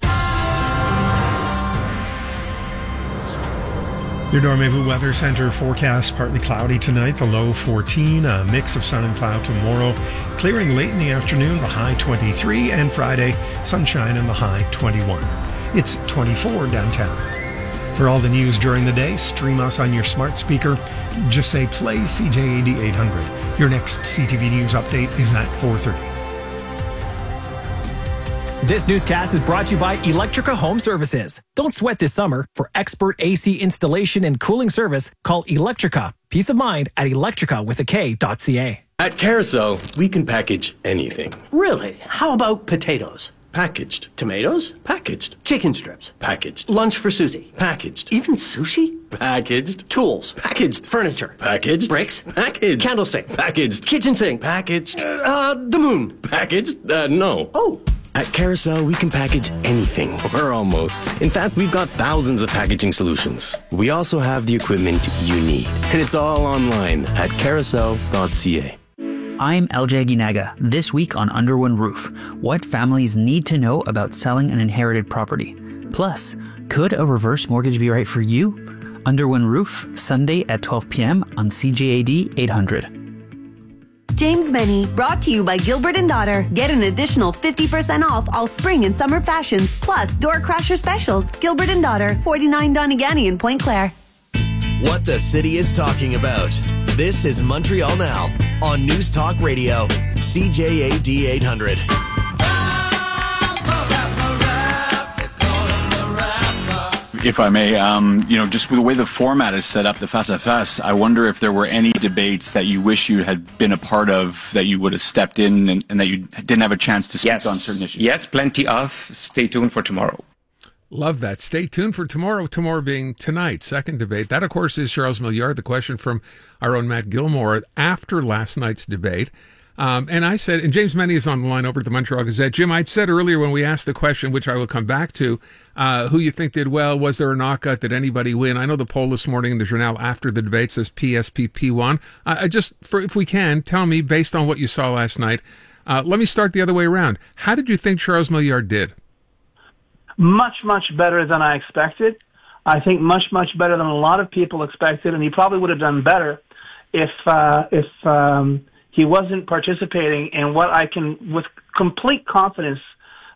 Speaker 5: Your Dormevu Weather Center forecast: partly cloudy tonight, the low fourteen, a mix of sun and cloud tomorrow, clearing late in the afternoon, the high twenty-three, and Friday, sunshine and the high twenty-one. It's twenty-four downtown. For all the news during the day, stream us on your smart speaker. Just say play C J A D eight hundred. Your next C T V News update is at four thirty.
Speaker 23: This newscast is brought to you by Electrica Home Services. Don't sweat this summer. For expert A C installation and cooling service, call Electrica. Peace of mind at electrica with a K dot C A.
Speaker 15: At Carousel, we can package anything.
Speaker 17: Really? How about potatoes?
Speaker 15: Packaged.
Speaker 17: Tomatoes?
Speaker 15: Packaged.
Speaker 17: Chicken strips?
Speaker 15: Packaged.
Speaker 17: Lunch for Susie?
Speaker 15: Packaged.
Speaker 17: Even sushi?
Speaker 15: Packaged.
Speaker 17: Tools?
Speaker 15: Packaged.
Speaker 17: Furniture?
Speaker 15: Packaged.
Speaker 17: Bricks?
Speaker 15: Packaged.
Speaker 17: Candlestick?
Speaker 15: Packaged.
Speaker 17: Kitchen sink?
Speaker 15: Packaged.
Speaker 17: Uh, the moon?
Speaker 15: Packaged? Uh, no.
Speaker 17: Oh.
Speaker 15: At Carousel, we can package anything, or almost. In fact, we've got thousands of packaging solutions. We also have the equipment you need. And it's all online at carousel dot c a.
Speaker 26: I'm L J Ginaga. This week on Under One Roof, what families need to know about selling an inherited property. Plus, could a reverse mortgage be right for you? Under One Roof, Sunday at twelve p.m. on C J A D eight hundred.
Speaker 8: James Benny, brought to you by Gilbert and Daughter. Get an additional fifty percent off all spring and summer fashions, plus door crasher specials. Gilbert and Daughter, forty-nine Donegani in Point Claire.
Speaker 11: What the city is talking about. This is Montreal Now on News Talk Radio, C J A D eight hundred.
Speaker 27: If I may, um, you know, just with the way the format is set up, the Face à Face, I wonder if there were any debates that you wish you had been a part of, that you would have stepped in and, and that you didn't have a chance to speak
Speaker 28: yes.
Speaker 27: on certain issues.
Speaker 28: Yes, plenty of. Stay tuned for tomorrow.
Speaker 12: Love that. Stay tuned for tomorrow, tomorrow being tonight. Second debate. That, of course, is Charles Milliard, the question from our own Matt Gilmore after last night's debate. Um, and I said, and James Benny is on the line over at the Montreal Gazette. Jim, I'd said earlier when we asked the question, which I will come back to, uh, who you think did well, was there a knockout, did anybody win? I know the poll this morning in the Journal after the debate says P S P P won. Uh, I just, for, if we can, tell me, based on what you saw last night, uh, let me start the other way around. How did you think Charles Milliard did?
Speaker 29: Much, much better than I expected. I think much, much better than a lot of people expected, and he probably would have done better if, uh, if, um, he wasn't participating in what I can, with complete confidence,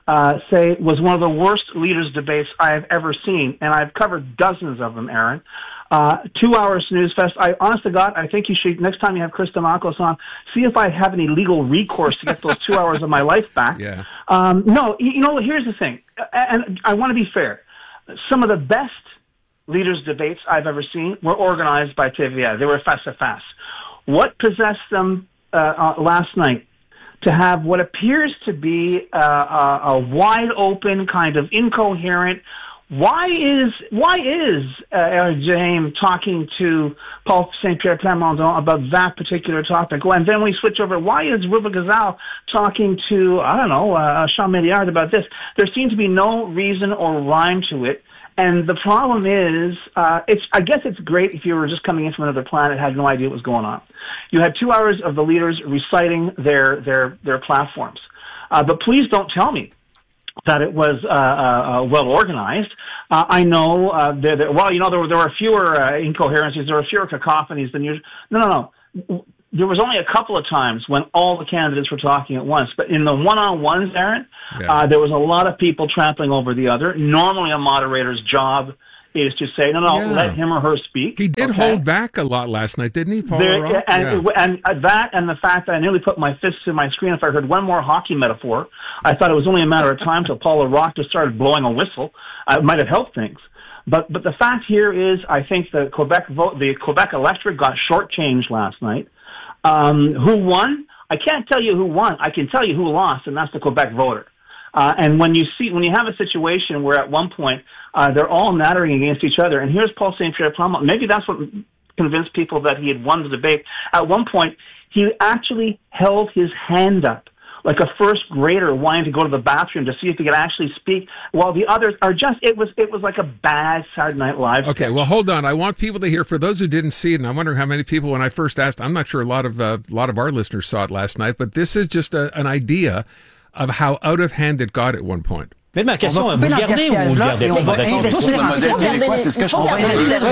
Speaker 29: uh, say was one of the worst leaders' debates I have ever seen, and I've covered dozens of them, Aaron. Uh, two hours snooze fest. I, honest to God, I think you should, next time you have Chris Demakos on, see if I have any legal recourse to get those two hours of my life back.
Speaker 12: Yeah.
Speaker 29: Um, no, you, you know, here's the thing, and I want to be fair. Some of the best leaders' debates I've ever seen were organized by T V A. They were face-à-face. What possessed them uh, uh, last night to have what appears to be uh, a, a wide-open, kind of incoherent, Why is why is uh, Eric James talking to Paul Saint-Pierre Plamondon about that particular topic? Well, and then we switch over. Why is Ruba Gazal talking to I don't know uh, Sean Milliard about this? There seems to be no reason or rhyme to it. And the problem is, uh, it's I guess it's great if you were just coming in from another planet, had no idea what was going on. You had two hours of the leaders reciting their their their platforms, uh, but please don't tell me that it was uh, uh, well organized. Uh, I know, uh, there, there, well, you know, there were, there were fewer uh, incoherencies, there were fewer cacophonies than usual. No, no, no. There was only a couple of times when all the candidates were talking at once. But in the one-on-ones, Aaron, yeah. uh, there was a lot of people trampling over the other. Normally a moderator's job is to say, no, no, yeah. let him or her speak.
Speaker 12: He did
Speaker 29: okay?
Speaker 12: hold back a lot last night, didn't he, Paul?
Speaker 29: There, and,
Speaker 12: yeah.
Speaker 29: and that and the fact that I nearly put my fists in my screen if I heard one more hockey metaphor. I thought it was only a matter of time till Paul LaRock just started blowing a whistle. Uh, it might have helped things. But but the fact here is I think the Quebec vote, the Quebec electorate got shortchanged last night. Um, who won? I can't tell you who won. I can tell you who lost, and that's the Quebec voter. Uh, and when you see, when you have a situation where at one point uh, they're all nattering against each other, and here's Paul Saint-Pierre Plamondon, maybe that's what convinced people that he had won the debate. At one point, he actually held his hand up like a first grader wanting to go to the bathroom to see if he could actually speak, while the others are just, it was it was like a bad Saturday Night Live.
Speaker 12: Okay, well, hold on. I want people to hear, for those who didn't see it, and I'm wondering how many people, when I first asked, I'm not sure a lot of uh, a lot of our listeners saw it last night, but this is just a, an idea of how out of hand it got at one point.
Speaker 1: Mais ma question, vous le gardez ou vous le gardez pas? On va investir en c'est ce que je comprends.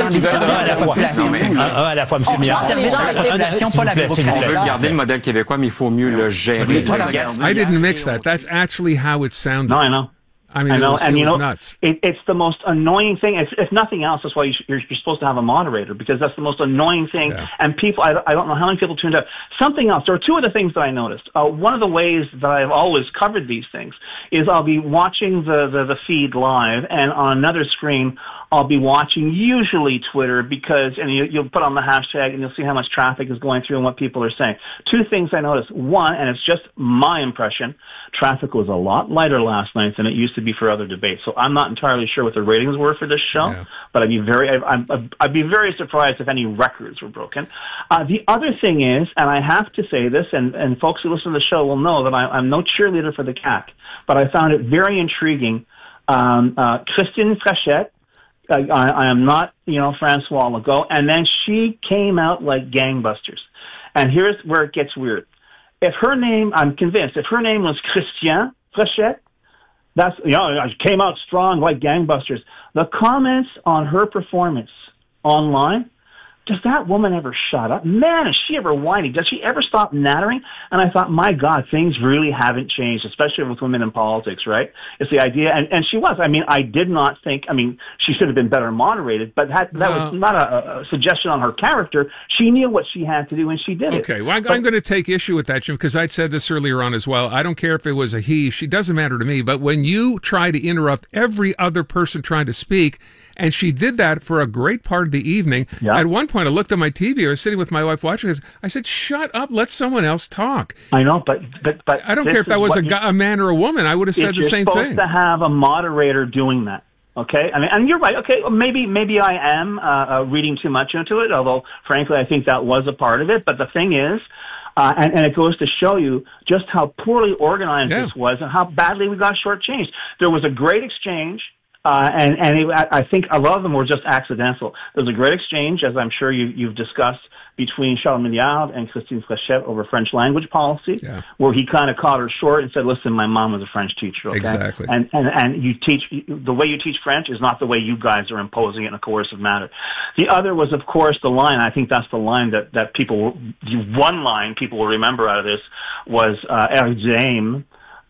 Speaker 1: Un à la fois, monsieur Milliard. Si on peut la
Speaker 27: On veut garder le modèle québécois, mais il faut mieux le gérer.
Speaker 12: I didn't mix that. That's actually how it sounded.
Speaker 29: No, I know.
Speaker 12: I mean,
Speaker 29: I know,
Speaker 12: it was,
Speaker 29: and
Speaker 12: it
Speaker 29: you
Speaker 12: was
Speaker 29: know,
Speaker 12: nuts.
Speaker 29: It, it's the most annoying thing. If, if nothing else, that's why you sh- you're, you're supposed to have a moderator, because that's the most annoying thing.
Speaker 12: Yeah.
Speaker 29: And people, I, I don't know how many people tuned out. Something else. There are two other things that I noticed. Uh, one of the ways that I've always covered these things is I'll be watching the, the, the feed live, and on another screen, I'll be watching usually Twitter, because, and you, you'll put on the hashtag and you'll see how much traffic is going through and what people are saying. Two things I noticed. One, and it's just my impression, traffic was a lot lighter last night than it used to be for other debates. So I'm not entirely sure what the ratings were for this show, yeah. but I'd be very, I'd, I'd be very surprised if any records were broken. Uh, the other thing is, and I have to say this, and, and folks who listen to the show will know that I, I'm no cheerleader for the C A Q, but I found it very intriguing. Um, uh, Christine Frechette, I, I am not, you know, Francois Legault. And then she came out like gangbusters. And here's where it gets weird. If her name, I'm convinced, if her name was Christian Frechette, that's, you know, she came out strong like gangbusters. The comments on her performance online, does that woman ever shut up? Man, is she ever whiny? Does she ever stop nattering? And I thought, my God, things really haven't changed, especially with women in politics, right? It's the idea, and, and she was. I mean, I did not think, I mean, she should have been better moderated, but that, that
Speaker 12: uh,
Speaker 29: was not a, a suggestion on her character. She knew what she had to do, and she did
Speaker 12: okay,
Speaker 29: it.
Speaker 12: Okay, well, I'm,
Speaker 29: but,
Speaker 12: I'm going to take issue with that, Jim, because I'd said this earlier on as well. I don't care if it was a he, she doesn't matter to me, but when you try to interrupt every other person trying to speak, and she did that for a great part of the evening. Yeah. At one point, I looked at my T V. I was sitting with my wife watching this. I said, "Shut up! Let someone else talk."
Speaker 29: I know, but but but
Speaker 12: I don't care if that was a,
Speaker 29: you,
Speaker 12: a man or a woman. I would have said the same thing.
Speaker 29: You're supposed to have a moderator doing that. Okay, I mean, and you're right. Okay, maybe maybe I am uh, uh, reading too much into it. Although, frankly, I think that was a part of it. But the thing is. Uh, and, and it goes to show you just how poorly organized yeah. this was and how badly we got shortchanged. There was a great exchange, uh, and, and it, I think a lot of them were just accidental. There was a great exchange, as I'm sure you, you've discussed, between Charles Milliard and Christine Frechette over French language policy, yeah. where he kind of caught her short and said, listen, my mom was a French teacher, okay?
Speaker 12: Exactly.
Speaker 29: And, and, and you teach, the way you teach French is not the way you guys are imposing it in a coercive manner. The other was, of course, the line, I think that's the line that, that people, the one line people will remember out of this was uh, Eric James,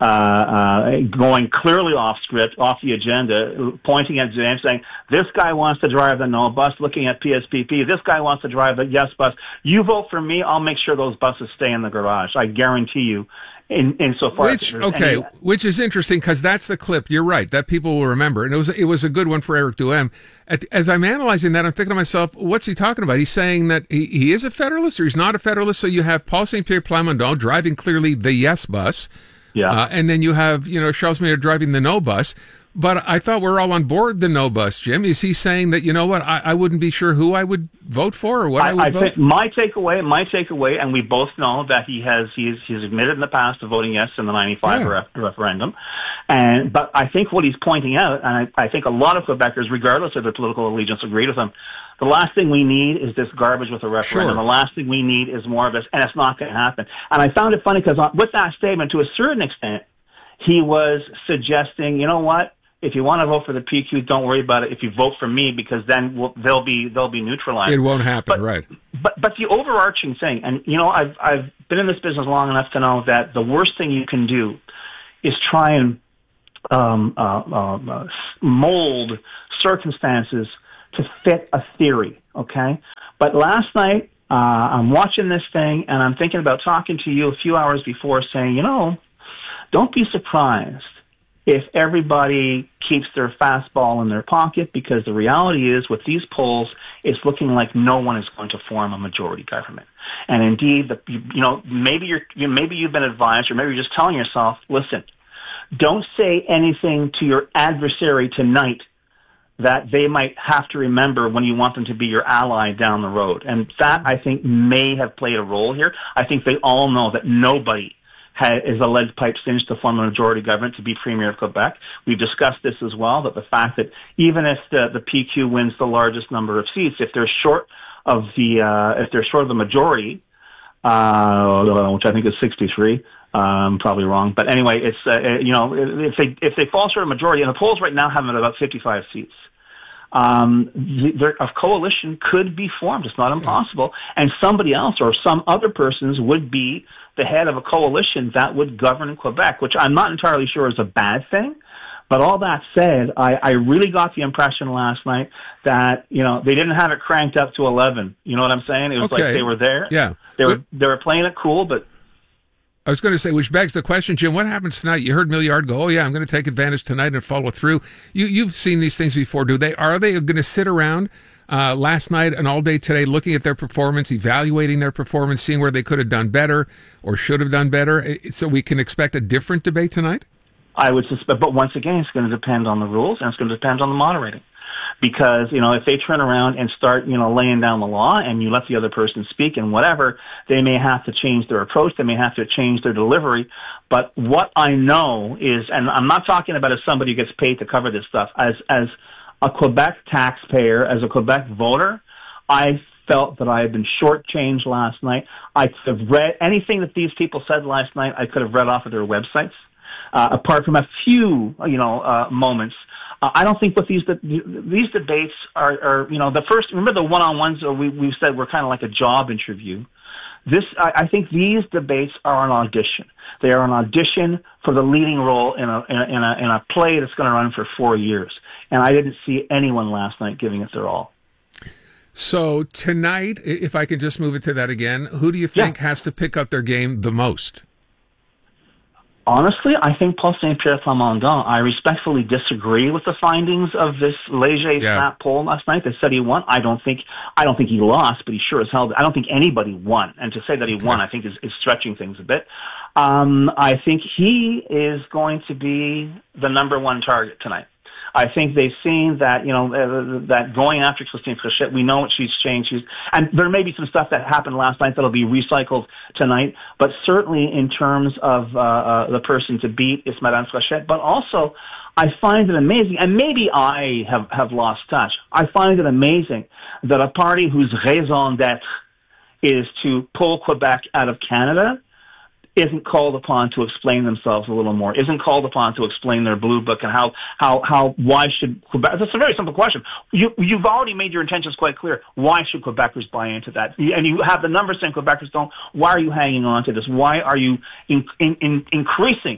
Speaker 29: uh, uh, going clearly off script, off the agenda, pointing at James, saying, this guy wants to drive the no bus, looking at P S P P, this guy wants to drive the yes bus. You vote for me, I'll make sure those buses stay in the garage. I guarantee you. In, in so far
Speaker 12: which okay, any, which is interesting because that's the clip. You're right, that people will remember, and it was it was a good one for Eric Duhem. At, as I'm analyzing that, I'm thinking to myself, what's he talking about? He's saying that he, he is a Federalist or he's not a Federalist. So you have Paul Saint Pierre Plamondon driving clearly the yes bus,
Speaker 29: yeah,
Speaker 12: uh, and then you have you know Charles Mayer driving the no bus. But I thought we're all on board the no bus, Jim. Is he saying that, you know what, I, I wouldn't be sure who I would vote for or what I, I would
Speaker 29: I
Speaker 12: vote
Speaker 29: think
Speaker 12: for?
Speaker 29: My takeaway, my takeaway, and we both know that he has he's he's admitted in the past to voting yes in the ninety-five
Speaker 12: Yeah.
Speaker 29: ref, referendum. And but I think what he's pointing out, and I, I think a lot of Quebecers, regardless of their political allegiance, agreed with him. The last thing we need is this garbage with a referendum.
Speaker 12: Sure.
Speaker 29: The last thing we need is more of this, and it's not going to happen. And I found it funny because with that statement, to a certain extent, he was suggesting, you know what? If you want to vote for the P Q, don't worry about it. If you vote for me, because then we'll, they'll be they'll be neutralized.
Speaker 12: It won't happen,
Speaker 29: but,
Speaker 12: right?
Speaker 29: But but the overarching thing, and you know, I've I've been in this business long enough to know that the worst thing you can do is try and um, uh, uh, uh, mold circumstances to fit a theory. Okay, but last night uh, I'm watching this thing and I'm thinking about talking to you a few hours before, saying, you know, don't be surprised if everybody keeps their fastball in their pocket, because the reality is with these polls, it's looking like no one is going to form a majority government. And indeed, the, you, you know, maybe you're, you, maybe you've been advised, or maybe you're just telling yourself, listen, don't say anything to your adversary tonight that they might have to remember when you want them to be your ally down the road. And that, I think, may have played a role here. I think they all know that nobody is a lead pipe cinch to form a majority government to be Premier of Quebec. We've discussed this as well, that the fact that even if the, the P Q wins the largest number of seats, if they're short of the uh, if they're short of the majority, uh, which I think is sixty-three, um, probably wrong, but anyway, it's uh, you know if they if they fall short of majority, and the polls right now have them at about fifty-five seats. Um, there, a coalition could be formed. It's not impossible, and somebody else or some other persons would be the head of a coalition that would govern in Quebec, which I'm not entirely sure is a bad thing. But all that said, I, I really got the impression last night that, you know, they didn't have it cranked up to eleven. You know what I'm saying? It was
Speaker 12: Okay.
Speaker 29: like they were there.
Speaker 12: Yeah.
Speaker 29: They were, they were playing it cool, but
Speaker 12: I was going to say, which begs the question, Jim, what happens tonight? You heard Milliard go, oh, yeah, I'm going to take advantage tonight and follow through. You, you've seen these things before. Do they? Are they going to sit around uh, last night and all day today looking at their performance, evaluating their performance, seeing where they could have done better or should have done better, so we can expect a different debate tonight?
Speaker 29: I would suspect, but once again, it's going to depend on the rules and it's going to depend on the moderating. Because, you know, if they turn around and start, you know, laying down the law and you let the other person speak and whatever, they may have to change their approach. They may have to change their delivery. But what I know is, and I'm not talking about as somebody who gets paid to cover this stuff, as, as a Quebec taxpayer, as a Quebec voter, I felt that I had been shortchanged last night. I could have read anything that these people said last night. I could have read off of their websites, uh, apart from a few, you know, uh, moments. Uh, I don't think what these de- these debates are, are, you know, the first, remember the one-on-ones we, we've said were kind of like a job interview. This, I, I think these debates are an audition. They are an audition for the leading role in a, in a, in a, in a play that's going to run for four years. And I didn't see anyone last night giving it their all.
Speaker 12: So tonight, if I can just move it to that again, who do you think
Speaker 29: Yeah.
Speaker 12: has to pick up their game the most?
Speaker 29: Honestly, I think Paul Saint Pierre Plamondon. I respectfully disagree with the findings of this Léger
Speaker 12: Yeah.
Speaker 29: snap poll last night. They said he won. I don't think. I don't think he lost, but he sure as hell. I don't think anybody won. And to say that he won, I think is, is stretching things a bit. Um, I think he is going to be the number one target tonight. I think they've seen that, you know, uh, that going after Christine Fréchette, we know what she's changed. She's, and there may be some stuff that happened last night that'll be recycled tonight, but certainly in terms of uh, uh, the person to beat is Madame Fréchette. But also, I find it amazing, and maybe I have, have lost touch, I find it amazing that a party whose raison d'être is to pull Quebec out of Canada isn't called upon to explain themselves a little more, isn't called upon to explain their blue book and how, how, how, why should Quebec, that's a very simple question. You, you've already made your intentions quite clear. Why should Quebecers buy into that? And you have the numbers saying Quebecers don't. Why are you hanging on to this? Why are you in, in, in increasing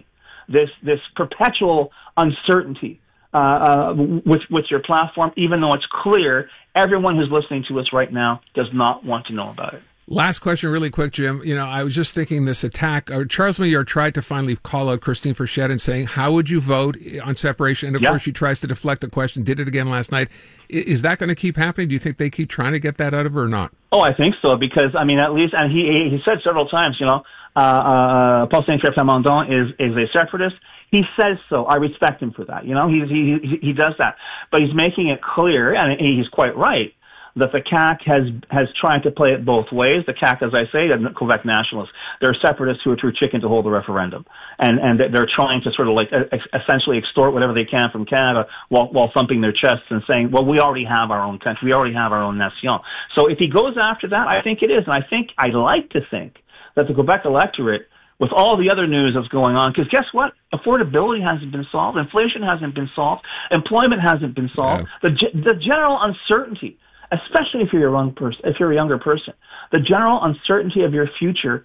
Speaker 29: this this perpetual uncertainty uh, uh, with with your platform, even though it's clear everyone who's listening to us right now does not want to know about it.
Speaker 12: Last question, really quick, Jim. You know, I was just thinking this attack. Uh, Charles Maillard tried to finally call out Christine Frechette and saying, how would you vote on separation? And, of
Speaker 29: yeah.
Speaker 12: course, she tries to deflect the question, did it again last night. I, is that going to keep happening? Do you think they keep trying to get that out of her or not?
Speaker 29: Oh, I think so, because, I mean, at least, and he he said several times, you know, uh, uh, Paul Saint-Pierre Plamondon is, is a separatist. He says so. I respect him for that. You know, he's, he, he, he does that. But he's making it clear, and he's quite right, that the C A C has has tried to play it both ways. The C A C, as I say, are Quebec nationalists. They're separatists who are too chicken to hold the referendum, and and they're trying to sort of like essentially extort whatever they can from Canada while while thumping their chests and saying, well, we already have our own country, we already have our own nation. So if he goes after that, I think it is, and I think I like to think that the Quebec electorate, with all the other news that's going on, because guess what? Affordability hasn't been solved, inflation hasn't been solved, employment hasn't been solved. Yeah. The the general uncertainty, especially if you're a young person, if you're a younger person, the general uncertainty of your future,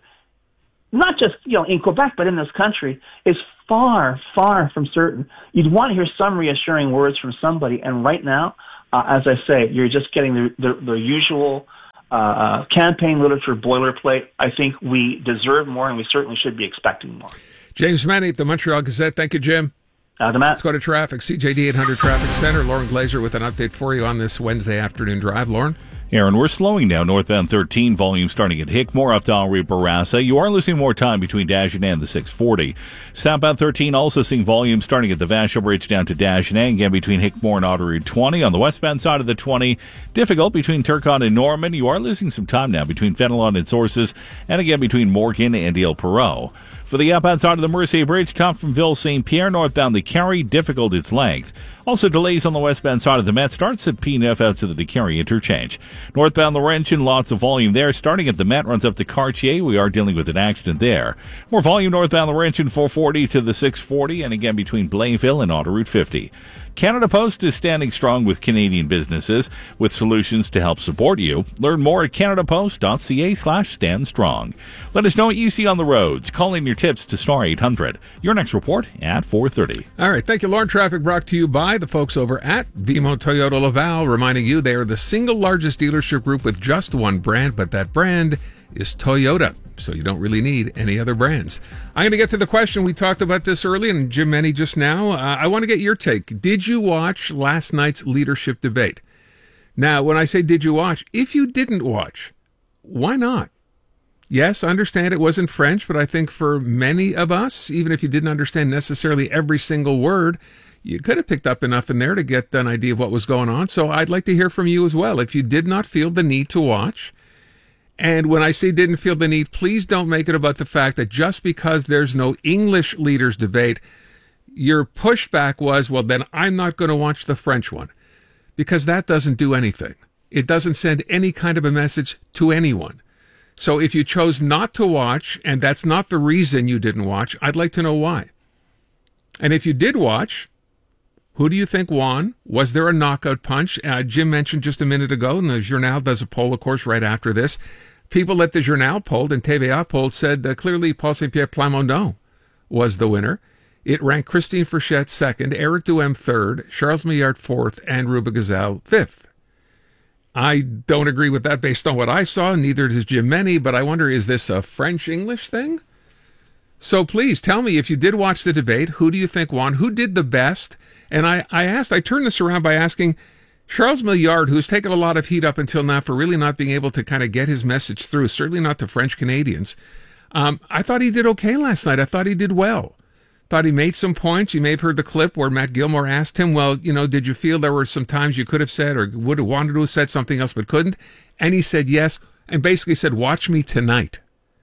Speaker 29: not just, you know, in Quebec, but in this country, is far, far from certain. You'd want to hear some reassuring words from somebody, and right now, uh, as I say, you're just getting the, the, the usual uh, campaign literature boilerplate. I think we deserve more, and we certainly should be expecting more.
Speaker 12: James Meny, the Montreal Gazette. Thank you, Jim.
Speaker 29: Uh, the Matt.
Speaker 12: Let's go to traffic. C J D eight hundred Traffic Center. Lauren Glazer with an update for you on this Wednesday afternoon drive. Lauren?
Speaker 2: Aaron, we're slowing down northbound thirteen, volume starting at Hickmore up to Henri Bourassa. You are losing more time between Dagenais and the six forty. Southbound thirteen also seeing volume starting at the Vachon Bridge down to Dagenais, again between Hickmore and Autoroute twenty. On the westbound side of the twenty, difficult between Turcotte and Norman. You are losing some time now between Fenelon and Sources, and again between Morgan and Ile Perrot. For the outbound side of the Mercier Bridge, top from Ville Saint Pierre, northbound the Carry, difficult its length. Also delays on the westbound side of the Met, starts at P nine out to the Carry interchange. Northbound Laurentian, lots of volume there. Starting at the Met, runs up to Cartier. We are dealing with an accident there. More volume northbound Laurentian, four forty to the six forty, and again between Blainville and Autoroute fifty. Canada Post is standing strong with Canadian businesses with solutions to help support you. Learn more at canadapost.ca slash stand strong. Let us know what you see on the roads. Call in your tips to star eight hundred. Your next report at four thirty.
Speaker 12: All right. Thank you, Lauren. Traffic brought to you by the folks over at Vimo Toyota Laval, reminding you they are the single largest dealership group with just one brand, but that brand is Toyota, so you don't really need any other brands. I'm going to get to the question. We talked about this early, and Jim Meny just now. Uh, I want to get your take. Did you watch last night's leadership debate? Now, when I say did you watch, if you didn't watch, why not? Yes, I understand it wasn't French, but I think for many of us, even if you didn't understand necessarily every single word, you could have picked up enough in there to get an idea of what was going on. So I'd like to hear from you as well. If you did not feel the need to watch, and when I say didn't feel the need, please don't make it about the fact that just because there's no English leaders debate, your pushback was, well, then I'm not going to watch the French one, because that doesn't do anything. It doesn't send any kind of a message to anyone. So if you chose not to watch, and that's not the reason you didn't watch, I'd like to know why. And if you did watch, who do you think won? Was there a knockout punch? Uh, Jim mentioned just a minute ago, and the Journal does a poll, of course, right after this. People at the Journal polled and T V A polled said uh, clearly Paul Saint-Pierre Plamondon was the winner. It ranked Christine Frechette second, Eric Duhem third, Charles Maillard fourth, and Ruba Gazelle fifth. I don't agree with that based on what I saw, neither does Jim Meny, but I wonder, is this a French-English thing? So please tell me, if you did watch the debate, who do you think won? Who did the best? And I, I asked, I turned this around by asking Charles Maillard, who's taken a lot of heat up until now for really not being able to kind of get his message through, certainly not to French Canadians. Um, I thought he did okay last night. I thought he did well. Thought he made some points. You may have heard the clip where Matt Gilmore asked him, well, you know, did you feel there were some times you could have said or would have wanted to have said something else but couldn't? And he said yes, and basically said, watch me tonight.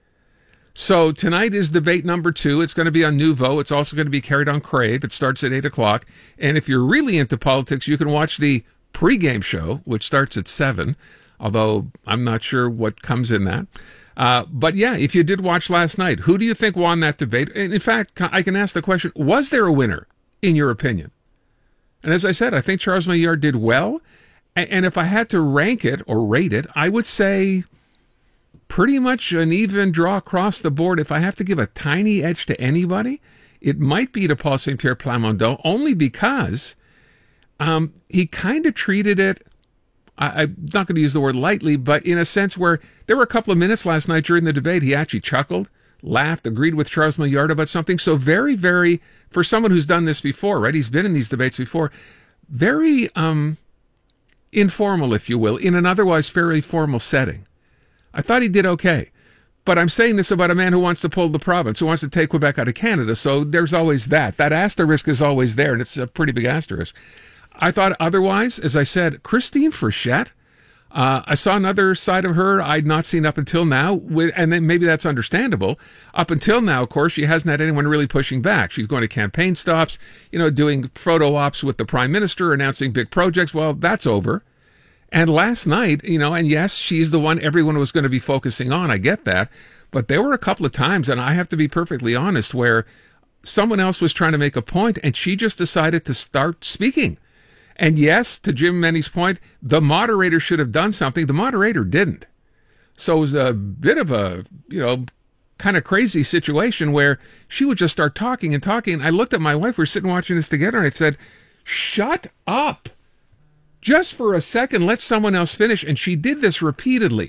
Speaker 12: So tonight is debate number two. It's going to be on Nouveau. It's also going to be carried on Crave. It starts at eight o'clock. And if you're really into politics, you can watch the pregame show, which starts at seven, although I'm not sure what comes in that. Uh, but yeah, if you did watch last night, who do you think won that debate? And in fact, I can ask the question, was there a winner, in your opinion? And as I said, I think Charles Maillard did well. And, and if I had to rank it or rate it, I would say pretty much an even draw across the board. If I have to give a tiny edge to anybody, it might be to Paul Saint Pierre Plamondon, only because um, he kind of treated it, I, I'm not going to use the word lightly, but in a sense where there were a couple of minutes last night during the debate, he actually chuckled, laughed, agreed with Charles Maillard about something. So very, very, for someone who's done this before, right? He's been in these debates before, very um, informal, if you will, in an otherwise fairly formal setting. I thought he did okay. But I'm saying this about a man who wants to pull the province, who wants to take Quebec out of Canada. So there's always that. That asterisk is always there, and it's a pretty big asterisk. I thought otherwise, as I said, Christine Frechette, uh, I saw another side of her I'd not seen up until now, and then maybe that's understandable. Up until now, of course, she hasn't had anyone really pushing back. She's going to campaign stops, you know, doing photo ops with the Prime Minister, announcing big projects. Well, that's over. And last night, you know, and yes, she's the one everyone was going to be focusing on. I get that. But there were a couple of times, and I have to be perfectly honest, where someone else was trying to make a point and she just decided to start speaking. And yes, to Jim Menney's point, the moderator should have done something. The moderator didn't. So it was a bit of a, you know, kind of crazy situation where she would just start talking and talking. And I looked at my wife, we were sitting watching this together, and I said, shut up. Just for a second, let someone else finish. And she did this repeatedly.